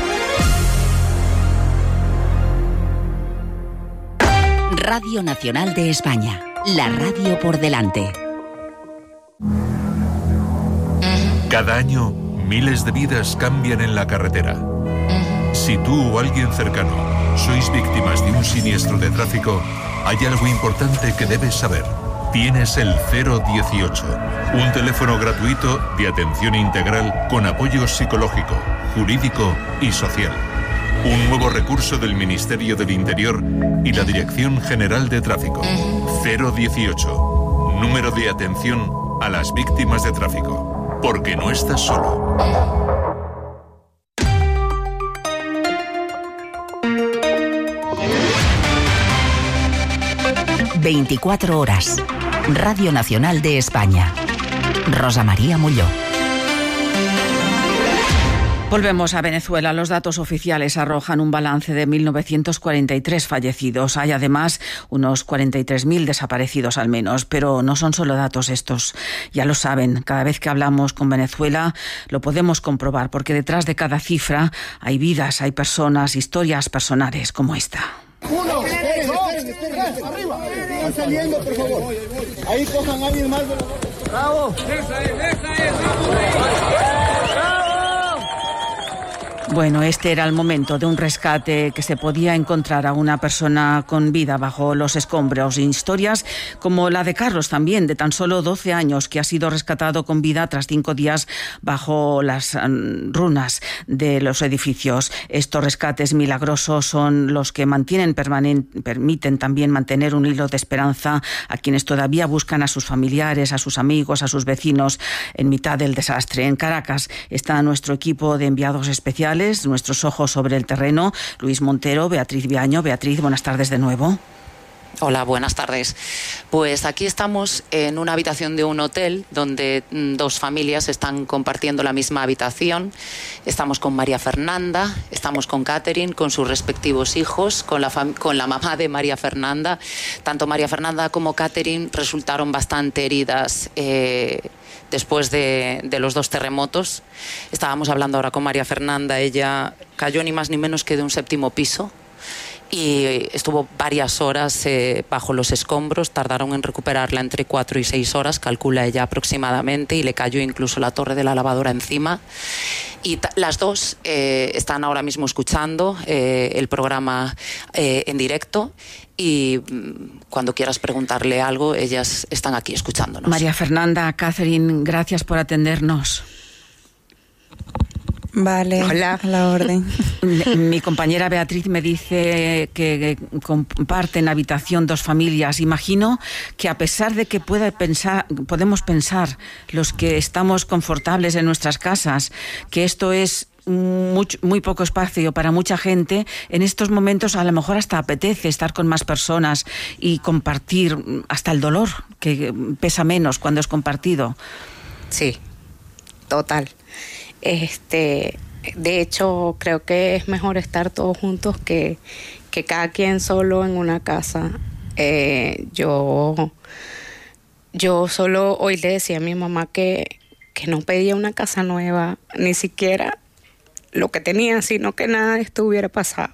Radio Nacional de España, la radio por delante. Cada año, miles de vidas cambian en la carretera. Si tú o alguien cercano sois víctimas de un siniestro de tráfico, hay algo importante que debes saber. Tienes el 018, un teléfono gratuito de atención integral con apoyo psicológico, jurídico y social. Un nuevo recurso del Ministerio del Interior y la Dirección General de Tráfico. 018, número de atención a las víctimas de tráfico, porque no estás solo. 24 horas. Radio Nacional de España. Rosa María Molló. Volvemos a Venezuela. Los datos oficiales arrojan un balance de 1.943 fallecidos. Hay además unos 43.000 desaparecidos al menos. Pero no son solo datos estos. Ya lo saben, cada vez que hablamos con Venezuela lo podemos comprobar, porque detrás de cada cifra hay vidas, hay personas, historias personales como esta. Uno, esperen, arriba. Están saliendo, por favor. Ahí cojan a alguien más. Bravo. Esa es. Bueno, este era el momento de un rescate que se podía encontrar a una persona con vida bajo los escombros. Historias como la de Carlos también, de tan solo 12 años, que ha sido rescatado con vida tras 5 días bajo las runas de los edificios. Estos rescates milagrosos son los que permiten también mantener un hilo de esperanza a quienes todavía buscan a sus familiares, a sus amigos, a sus vecinos en mitad del desastre. En Caracas está nuestro equipo de enviados especiales, nuestros ojos sobre el terreno, Luis Montero, Beatriz Viaño. Beatriz, buenas tardes de nuevo. Hola, buenas tardes. Pues aquí estamos en una habitación de un hotel donde 2 familias están compartiendo la misma habitación. Estamos con María Fernanda, estamos con Catherine, con sus respectivos hijos, con la mamá de María Fernanda. Tanto María Fernanda como Catherine resultaron bastante heridas después de los 2 terremotos. Estábamos hablando ahora con María Fernanda, ella cayó ni más ni menos que de un 7º piso y estuvo varias horas bajo los escombros. Tardaron en recuperarla entre 4 y 6 horas, calcula ella aproximadamente, y le cayó incluso la torre de la lavadora encima. Y las 2 están ahora mismo escuchando el programa en directo, y cuando quieras preguntarle algo, ellas están aquí escuchándonos. María Fernanda, Catherine, gracias por atendernos. Vale, hola. A la orden. Mi compañera Beatriz me dice que comparten habitación 2 familias. Imagino que a pesar de que podemos pensar los que estamos confortables en nuestras casas, que esto es muy poco espacio para mucha gente, en estos momentos a lo mejor hasta apetece estar con más personas y compartir hasta el dolor, que pesa menos cuando es compartido. Sí, total. De hecho, creo que es mejor estar todos juntos que cada quien solo en una casa. Yo solo hoy le decía a mi mamá que que no pedía una casa nueva, ni siquiera lo que tenía, sino que nada de esto hubiera pasado.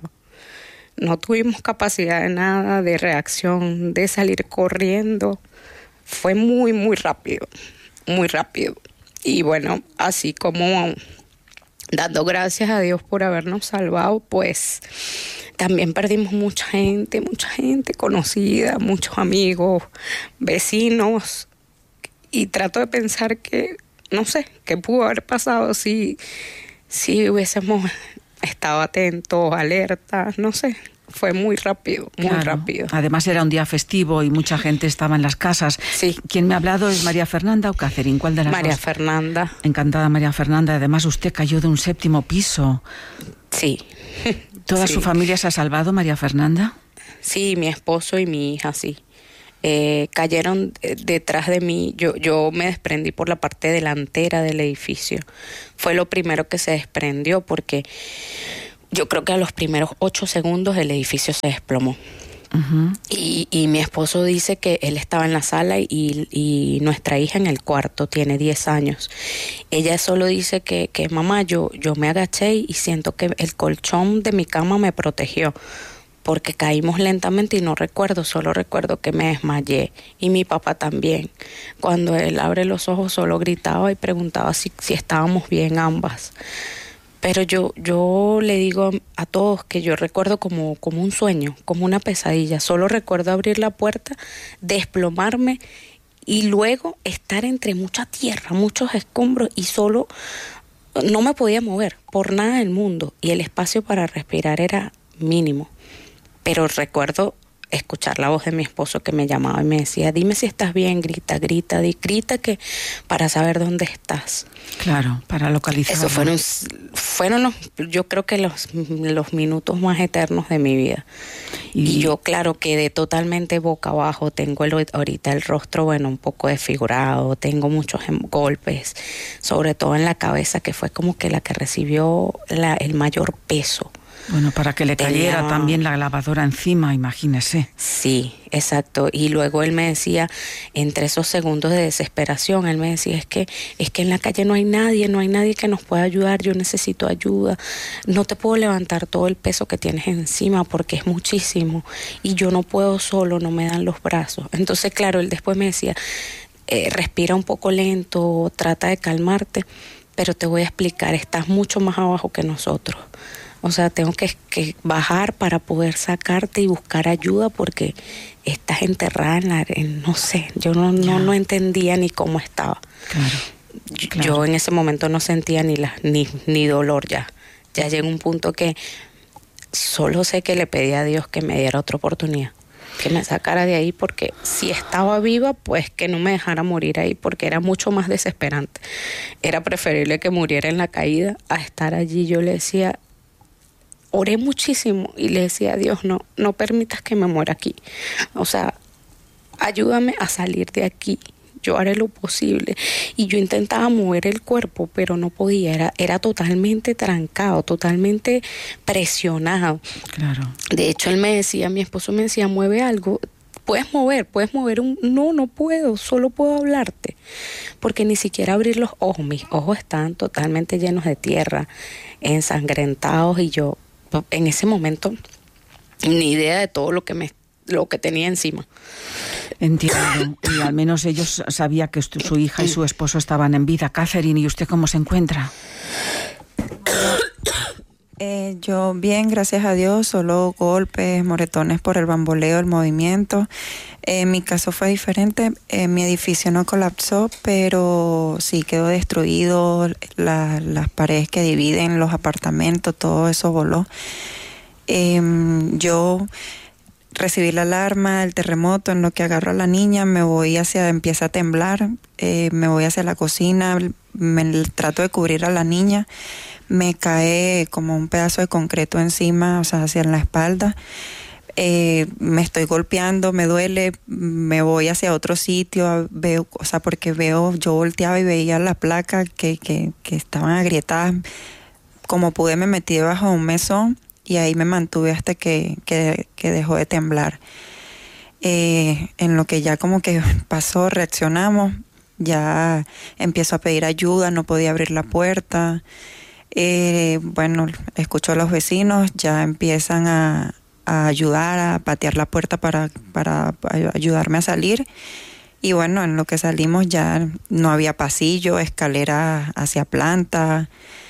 No tuvimos capacidad de nada, de reacción, de salir corriendo. Fue muy, muy rápido, muy rápido. Y bueno, así como dando gracias a Dios por habernos salvado, pues también perdimos mucha gente conocida, muchos amigos, vecinos. Y trato de pensar que, no sé, qué pudo haber pasado si hubiésemos estado atentos, alertas, no sé. Fue muy rápido, muy rápido. Además era un día festivo y mucha gente estaba en las casas. Sí. ¿Quién me ha hablado es María Fernanda o Catherine? ¿Cuál de las María dos? Fernanda. Encantada, María Fernanda. Además usted cayó de un 7º piso. Sí. ¿Toda su familia se ha salvado, María Fernanda? Sí, mi esposo y mi hija, sí. Cayeron detrás de mí. Yo me desprendí por la parte delantera del edificio. Fue lo primero que se desprendió porque yo creo que a los primeros 8 segundos el edificio se desplomó. Uh-huh. Y mi esposo dice que él estaba en la sala y nuestra hija en el cuarto, tiene 10 años. Ella solo dice que mamá, yo me agaché y siento que el colchón de mi cama me protegió, porque caímos lentamente y no recuerdo, solo recuerdo que me desmayé. Y mi papá también. Cuando él abre los ojos solo gritaba y preguntaba si estábamos bien ambas. Pero yo le digo a todos que yo recuerdo como un sueño, como una pesadilla. Solo recuerdo abrir la puerta, desplomarme y luego estar entre mucha tierra, muchos escombros y solo no me podía mover por nada del mundo. Y el espacio para respirar era mínimo. Pero recuerdo escuchar la voz de mi esposo que me llamaba y me decía, dime si estás bien, grita que para saber dónde estás. Claro, para localizar. Eso fueron yo creo que los minutos más eternos de mi vida. Y yo, claro, quedé totalmente boca abajo. Tengo ahorita el rostro, un poco desfigurado. Tengo muchos golpes, sobre todo en la cabeza, que fue como que la que recibió el mayor peso. Bueno, para que le cayera también la lavadora encima, imagínese. Sí, exacto. Y luego él me decía, entre esos segundos de desesperación, él me decía, es que en la calle no hay nadie que nos pueda ayudar, yo necesito ayuda. No te puedo levantar todo el peso que tienes encima porque es muchísimo. Y yo no puedo solo, no me dan los brazos. Entonces, claro, él después me decía, respira un poco lento, trata de calmarte, pero te voy a explicar, estás mucho más abajo que nosotros. O sea, tengo que bajar para poder sacarte y buscar ayuda porque estás enterrada no sé, yo no entendía ni cómo estaba. Claro. Yo en ese momento no sentía ni dolor ya. Ya llegó un punto que solo sé que le pedí a Dios que me diera otra oportunidad, que me sacara de ahí, porque si estaba viva, pues que no me dejara morir ahí, porque era mucho más desesperante. Era preferible que muriera en la caída a estar allí. Yo le decía, oré muchísimo y le decía a Dios, no permitas que me muera aquí. O sea, ayúdame a salir de aquí. Yo haré lo posible. Y yo intentaba mover el cuerpo, pero no podía. Era totalmente trancado, totalmente presionado. Claro. De hecho, mi esposo me decía, mueve algo. Puedes mover no puedo, solo puedo hablarte. Porque ni siquiera abrir los ojos. Mis ojos estaban totalmente llenos de tierra, ensangrentados, y yo en ese momento ni idea de todo lo que tenía encima. Entiendo. Y al menos ellos sabían que su hija y su esposo estaban en vida. Catherine, ¿y usted cómo se encuentra? Yo bien, gracias a Dios, solo golpes, moretones por el bamboleo, el movimiento. Mi caso fue diferente, mi edificio no colapsó, pero sí quedó destruido, las paredes que dividen los apartamentos, todo eso voló. Yo recibí la alarma, el terremoto, en lo que agarro a la niña, empieza a temblar, me voy hacia la cocina, trato de cubrir a la niña, me cae como un pedazo de concreto encima, o sea, hacia la espalda. Me estoy golpeando, me duele, me voy hacia otro sitio, yo volteaba y veía la placa que estaban agrietadas. Como pude, me metí debajo de un mesón y ahí me mantuve hasta que dejó de temblar. En lo que ya como que pasó, reaccionamos, ya empiezo a pedir ayuda, no podía abrir la puerta. Bueno, escucho a los vecinos, ya empiezan a ayudar, a patear la puerta para ayudarme a salir. Y bueno, en lo que salimos ya no había pasillo, escalera hacia planta.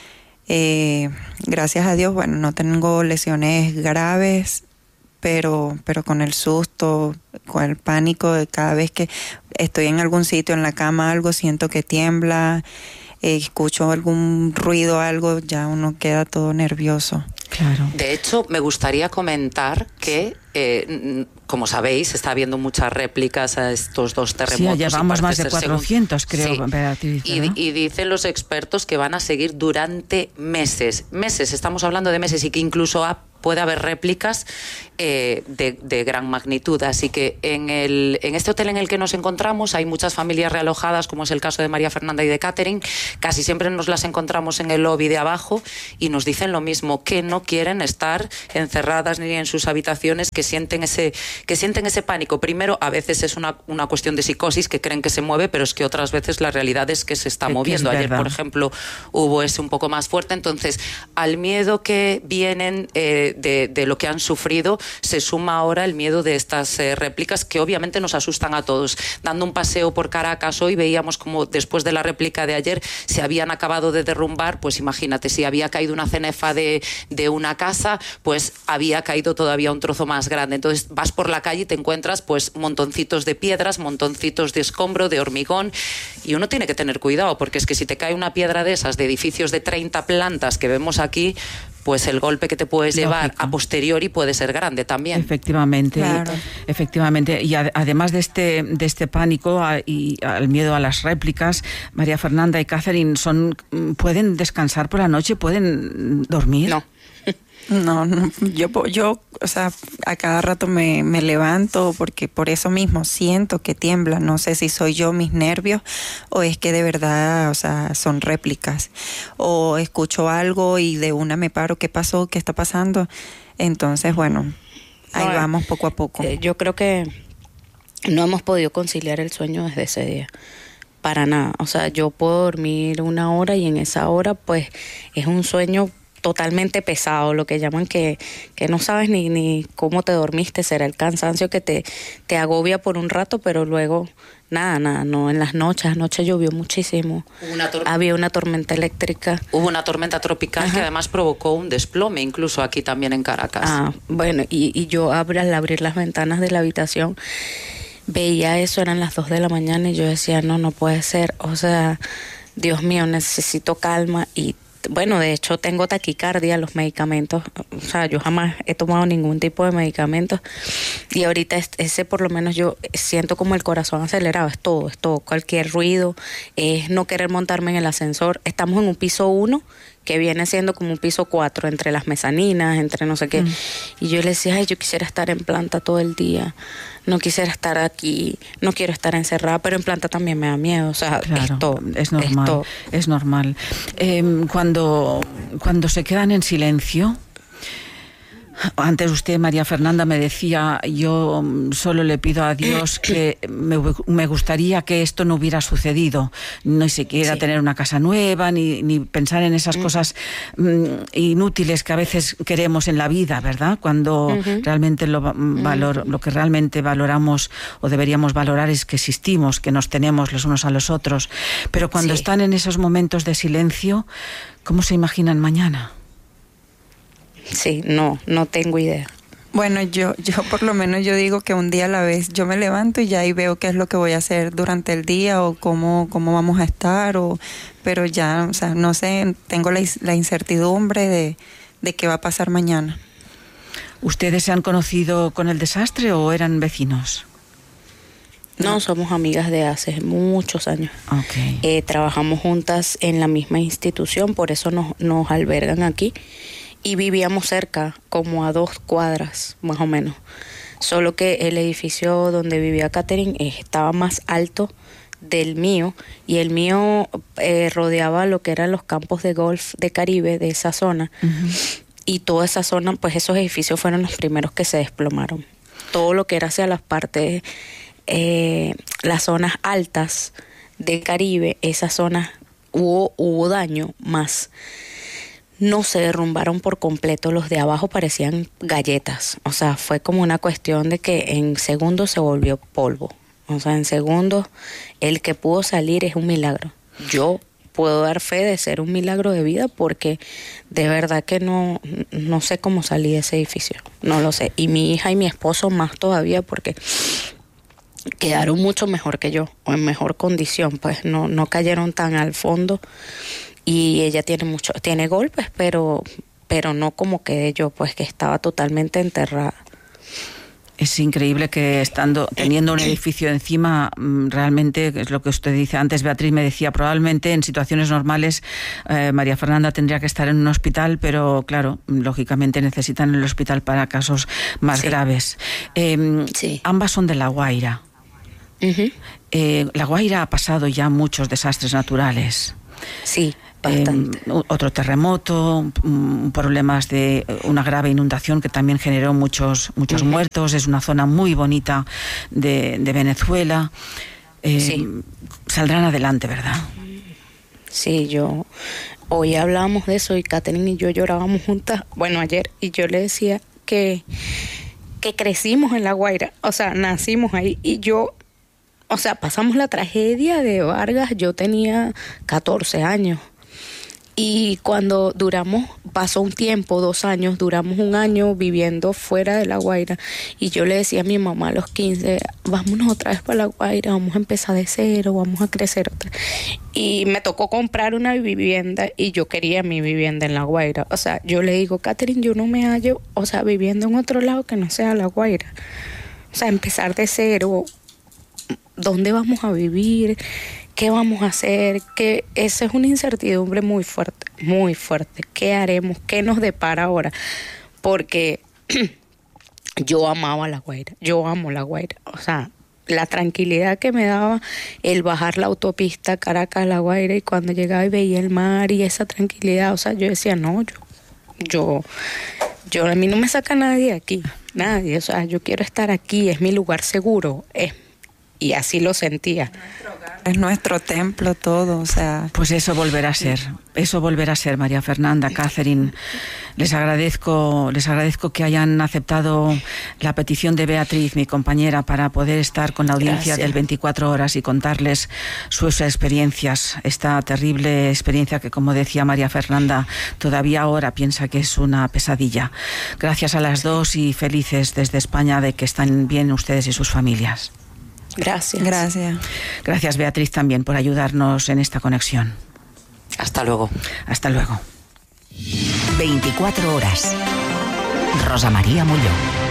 Gracias a Dios, bueno, no tengo lesiones graves, pero con el susto, con el pánico de cada vez que estoy en algún sitio, en la cama, algo, siento que tiembla, escucho algún ruido, algo, ya uno queda todo nervioso. Claro. De hecho, me gustaría comentar que, como sabéis, está habiendo muchas réplicas a estos dos terremotos. Sí, llevamos más de 400, creo, sí. Beatriz, ¿no? Y dicen los expertos que van a seguir durante meses. Meses, estamos hablando de meses, y que incluso puede haber réplicas de gran magnitud. Así que en este hotel en el que nos encontramos hay muchas familias realojadas, como es el caso de María Fernanda y de Catherine. Casi siempre nos las encontramos en el lobby de abajo y nos dicen lo mismo, que no quieren estar encerradas ni en sus habitaciones, que sienten ese pánico. Primero, a veces es una cuestión de psicosis, que creen que se mueve, pero es que otras veces la realidad es que se está moviendo. Ayer, por ejemplo, hubo ese un poco más fuerte. Entonces, al miedo que vienen de lo que han sufrido, se suma ahora el miedo de estas réplicas, que obviamente nos asustan a todos. Dando un paseo por Caracas hoy, veíamos como después de la réplica de ayer se habían acabado de derrumbar. Pues imagínate, si había caído una cenefa de una casa, pues había caído todavía un trozo más grande. Entonces vas por la calle y te encuentras pues montoncitos de piedras, montoncitos de escombro, de hormigón, y uno tiene que tener cuidado, porque es que si te cae una piedra de esas de edificios de 30 plantas que vemos aquí, pues el golpe que te puedes llevar a posteriori puede ser grande también. Efectivamente, Claro. efectivamente. Y además de este pánico y al miedo a las réplicas, María Fernanda y Catherine ¿pueden descansar por la noche? ¿Pueden dormir? No. No, yo, o sea, a cada rato me levanto porque por eso mismo siento que tiembla. No sé si soy yo, mis nervios, o es que de verdad, o sea, son réplicas. O escucho algo y de una me paro, ¿qué pasó? ¿Qué está pasando? Entonces, bueno, ahí vamos poco a poco. Yo creo que no hemos podido conciliar el sueño desde ese día. Para nada. O sea, yo puedo dormir 1 hora y en esa hora, pues, es un sueño totalmente pesado, lo que llaman que no sabes ni cómo te dormiste. Será el cansancio que te agobia por un rato, pero luego nada, no. En las noches, anoche llovió muchísimo. Había una tormenta eléctrica. Hubo una tormenta tropical que además provocó un desplome, incluso aquí también en Caracas. Bueno, y yo al abrir las ventanas de la habitación veía eso, eran las 2 de la mañana y yo decía, no puede ser, o sea, Dios mío, necesito calma. Y bueno, de hecho tengo taquicardia, los medicamentos, o sea, yo jamás he tomado ningún tipo de medicamentos y ahorita ese por lo menos yo siento como el corazón acelerado, es todo, cualquier ruido, es no querer montarme en el ascensor. Estamos en un piso 1 que viene siendo como un piso 4, entre las mezaninas, entre no sé qué, y yo le decía, yo quisiera estar en planta todo el día, no quisiera estar aquí, no quiero estar encerrada, pero en planta también me da miedo, o sea, claro, es normal, es normal. Cuando se quedan en silencio, antes usted, María Fernanda, me decía, yo solo le pido a Dios que me gustaría que esto no hubiera sucedido, ni siquiera tener una casa nueva, ni pensar en esas cosas inútiles que a veces queremos en la vida, ¿verdad? Cuando realmente lo que realmente valoramos o deberíamos valorar es que existimos, que nos tenemos los unos a los otros. Pero cuando están en esos momentos de silencio, ¿cómo se imaginan mañana? Sí, no tengo idea. Bueno, yo por lo menos yo digo que un día a la vez. Yo me levanto y ya ahí veo qué es lo que voy a hacer durante el día o cómo vamos a estar, pero ya, o sea, no sé, tengo la incertidumbre de qué va a pasar mañana. ¿Ustedes se han conocido con el desastre o eran vecinos? No, somos amigas de hace muchos años. Okay. Trabajamos juntas en la misma institución, por eso nos albergan aquí. Y vivíamos cerca, como a 2 cuadras, más o menos. Solo que el edificio donde vivía Catherine estaba más alto del mío, y el mío rodeaba lo que eran los campos de golf de Caribe, de esa zona. Y toda esa zona, pues esos edificios fueron los primeros que se desplomaron. Todo lo que era hacia las partes, las zonas altas de Caribe, esas zonas hubo daño, más no se derrumbaron por completo, los de abajo parecían galletas, o sea, fue como una cuestión de que en segundos se volvió polvo, o sea, en segundos el que pudo salir es un milagro. Yo puedo dar fe de ser un milagro de vida porque de verdad que no sé cómo salí de ese edificio, no lo sé, y mi hija y mi esposo más todavía porque quedaron mucho mejor que yo, o en mejor condición, pues no cayeron tan al fondo. Y ella tiene golpes, pero no como quedé yo, pues que estaba totalmente enterrada. Es increíble que teniendo un edificio encima, realmente, es lo que usted dice antes, Beatriz me decía, probablemente en situaciones normales María Fernanda tendría que estar en un hospital, pero claro, lógicamente necesitan el hospital para casos más graves. Ambas son de La Guaira. La Guaira ha pasado ya muchos desastres naturales. Sí. Otro terremoto, problemas de una grave inundación que también generó muchos muertos. Es una zona muy bonita de Venezuela. Saldrán adelante, ¿verdad? Sí, hoy hablábamos de eso y Catherine y yo llorábamos juntas, bueno, ayer, y yo le decía que crecimos en La Guaira, o sea, nacimos ahí, y o sea, pasamos la tragedia de Vargas, yo tenía 14 años. Y cuando pasó un tiempo, 2 años, duramos 1 año viviendo fuera de La Guaira. Y yo le decía a mi mamá a los 15, vámonos otra vez para La Guaira, vamos a empezar de cero, vamos a crecer otra. Y me tocó comprar una vivienda y yo quería mi vivienda en La Guaira. O sea, yo le digo, Catherine, yo no me hallo, o sea, viviendo en otro lado que no sea La Guaira. O sea, empezar de cero, ¿dónde vamos a vivir? ¿Qué vamos a hacer? Que esa es una incertidumbre muy fuerte, muy fuerte. ¿Qué haremos? ¿Qué nos depara ahora? Porque yo amaba La Guaira, yo amo La Guaira. O sea, la tranquilidad que me daba el bajar la autopista Caracas-La Guaira y cuando llegaba y veía el mar y esa tranquilidad, o sea, yo decía, no, yo a mí no me saca nadie aquí, nadie. O sea, yo quiero estar aquí, es mi lugar seguro, y así lo sentía. Es nuestro templo todo, o sea... Pues eso volverá a ser, María Fernanda, Catherine. Les agradezco que hayan aceptado la petición de Beatriz, mi compañera, para poder estar con la audiencia del 24 horas y contarles sus experiencias, esta terrible experiencia que, como decía María Fernanda, todavía ahora piensa que es una pesadilla. Gracias a las dos y felices desde España de que están bien ustedes y sus familias. Gracias. Gracias, Beatriz, también por ayudarnos en esta conexión. Hasta luego. Hasta luego. 24 horas. Rosa María Mulló.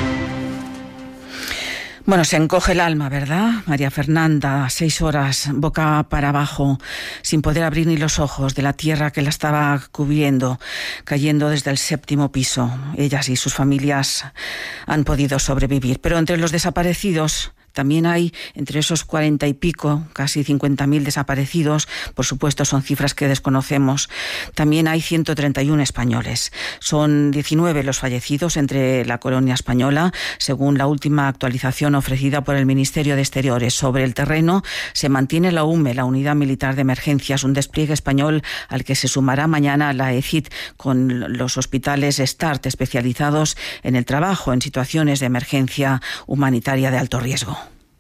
Bueno, se encoge el alma, ¿verdad? María Fernanda, 6 horas, boca para abajo, sin poder abrir ni los ojos de la tierra que la estaba cubriendo, cayendo desde el 7º piso. Ellas y sus familias han podido sobrevivir. Pero entre los desaparecidos también hay, entre esos 40 y pico, casi 50.000 desaparecidos, por supuesto son cifras que desconocemos, también hay 131 españoles. Son 19 los fallecidos entre la colonia española, según la última actualización ofrecida por el Ministerio de Exteriores. Sobre el terreno se mantiene la UME, la Unidad Militar de Emergencias, un despliegue español al que se sumará mañana la ECIT, con los hospitales START especializados en el trabajo en situaciones de emergencia humanitaria de alto riesgo.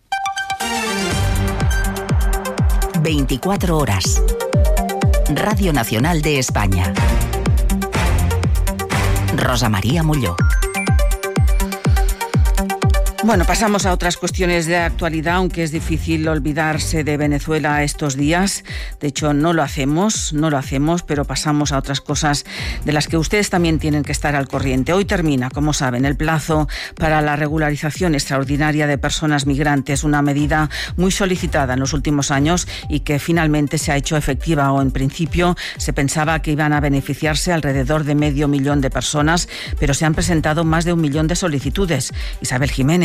24 horas. Radio Nacional de España. Rosa María Mulló. Bueno, pasamos a otras cuestiones de actualidad, aunque es difícil olvidarse de Venezuela estos días. De hecho, no lo hacemos, pero pasamos a otras cosas de las que ustedes también tienen que estar al corriente. Hoy termina, como saben, el plazo para la regularización extraordinaria de personas migrantes, una medida muy solicitada en los últimos años y que finalmente se ha hecho efectiva, o en principio se pensaba que iban a beneficiarse alrededor de 500.000 de personas, pero se han presentado más de 1 millón de solicitudes. Isabel Jiménez,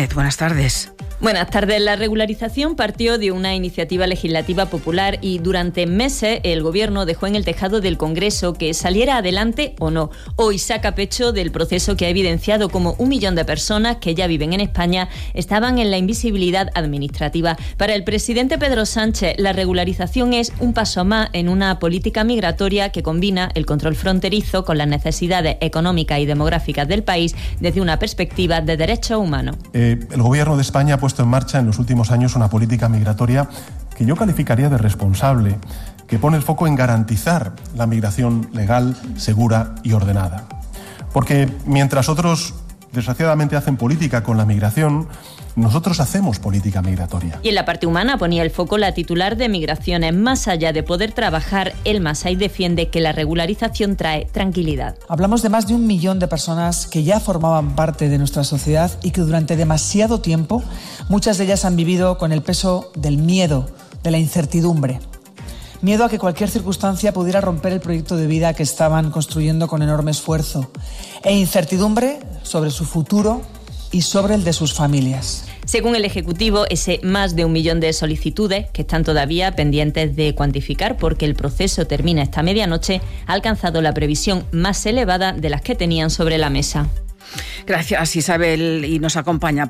González, buenas tardes. Buenas tardes. La regularización partió de una iniciativa legislativa popular y durante meses el Gobierno dejó en el tejado del Congreso que saliera adelante o no. Hoy saca pecho del proceso que ha evidenciado cómo 1 millón de personas que ya viven en España estaban en la invisibilidad administrativa. Para el presidente Pedro Sánchez, la regularización es un paso más en una política migratoria que combina el control fronterizo con las necesidades económicas y demográficas del país desde una perspectiva de derechos humanos. El Gobierno de España ha puesto en marcha en los últimos años una política migratoria que yo calificaría de responsable, que pone el foco en garantizar la migración legal, segura y ordenada. Porque mientras otros, desgraciadamente, hacen política con la migración, nosotros hacemos política migratoria. Y en la parte humana ponía el foco la titular de Migraciones. Más allá de poder trabajar, el Masai defiende que la regularización trae tranquilidad. Hablamos de más de 1 millón de personas que ya formaban parte de nuestra sociedad y que durante demasiado tiempo, muchas de ellas han vivido con el peso del miedo, de la incertidumbre. Miedo a que cualquier circunstancia pudiera romper el proyecto de vida que estaban construyendo con enorme esfuerzo. E incertidumbre sobre su futuro y sobre el de sus familias. Según el Ejecutivo, ese más de 1 millón de solicitudes, que están todavía pendientes de cuantificar porque el proceso termina esta medianoche, ha alcanzado la previsión más elevada de las que tenían sobre la mesa. Gracias, Isabel, y nos acompaña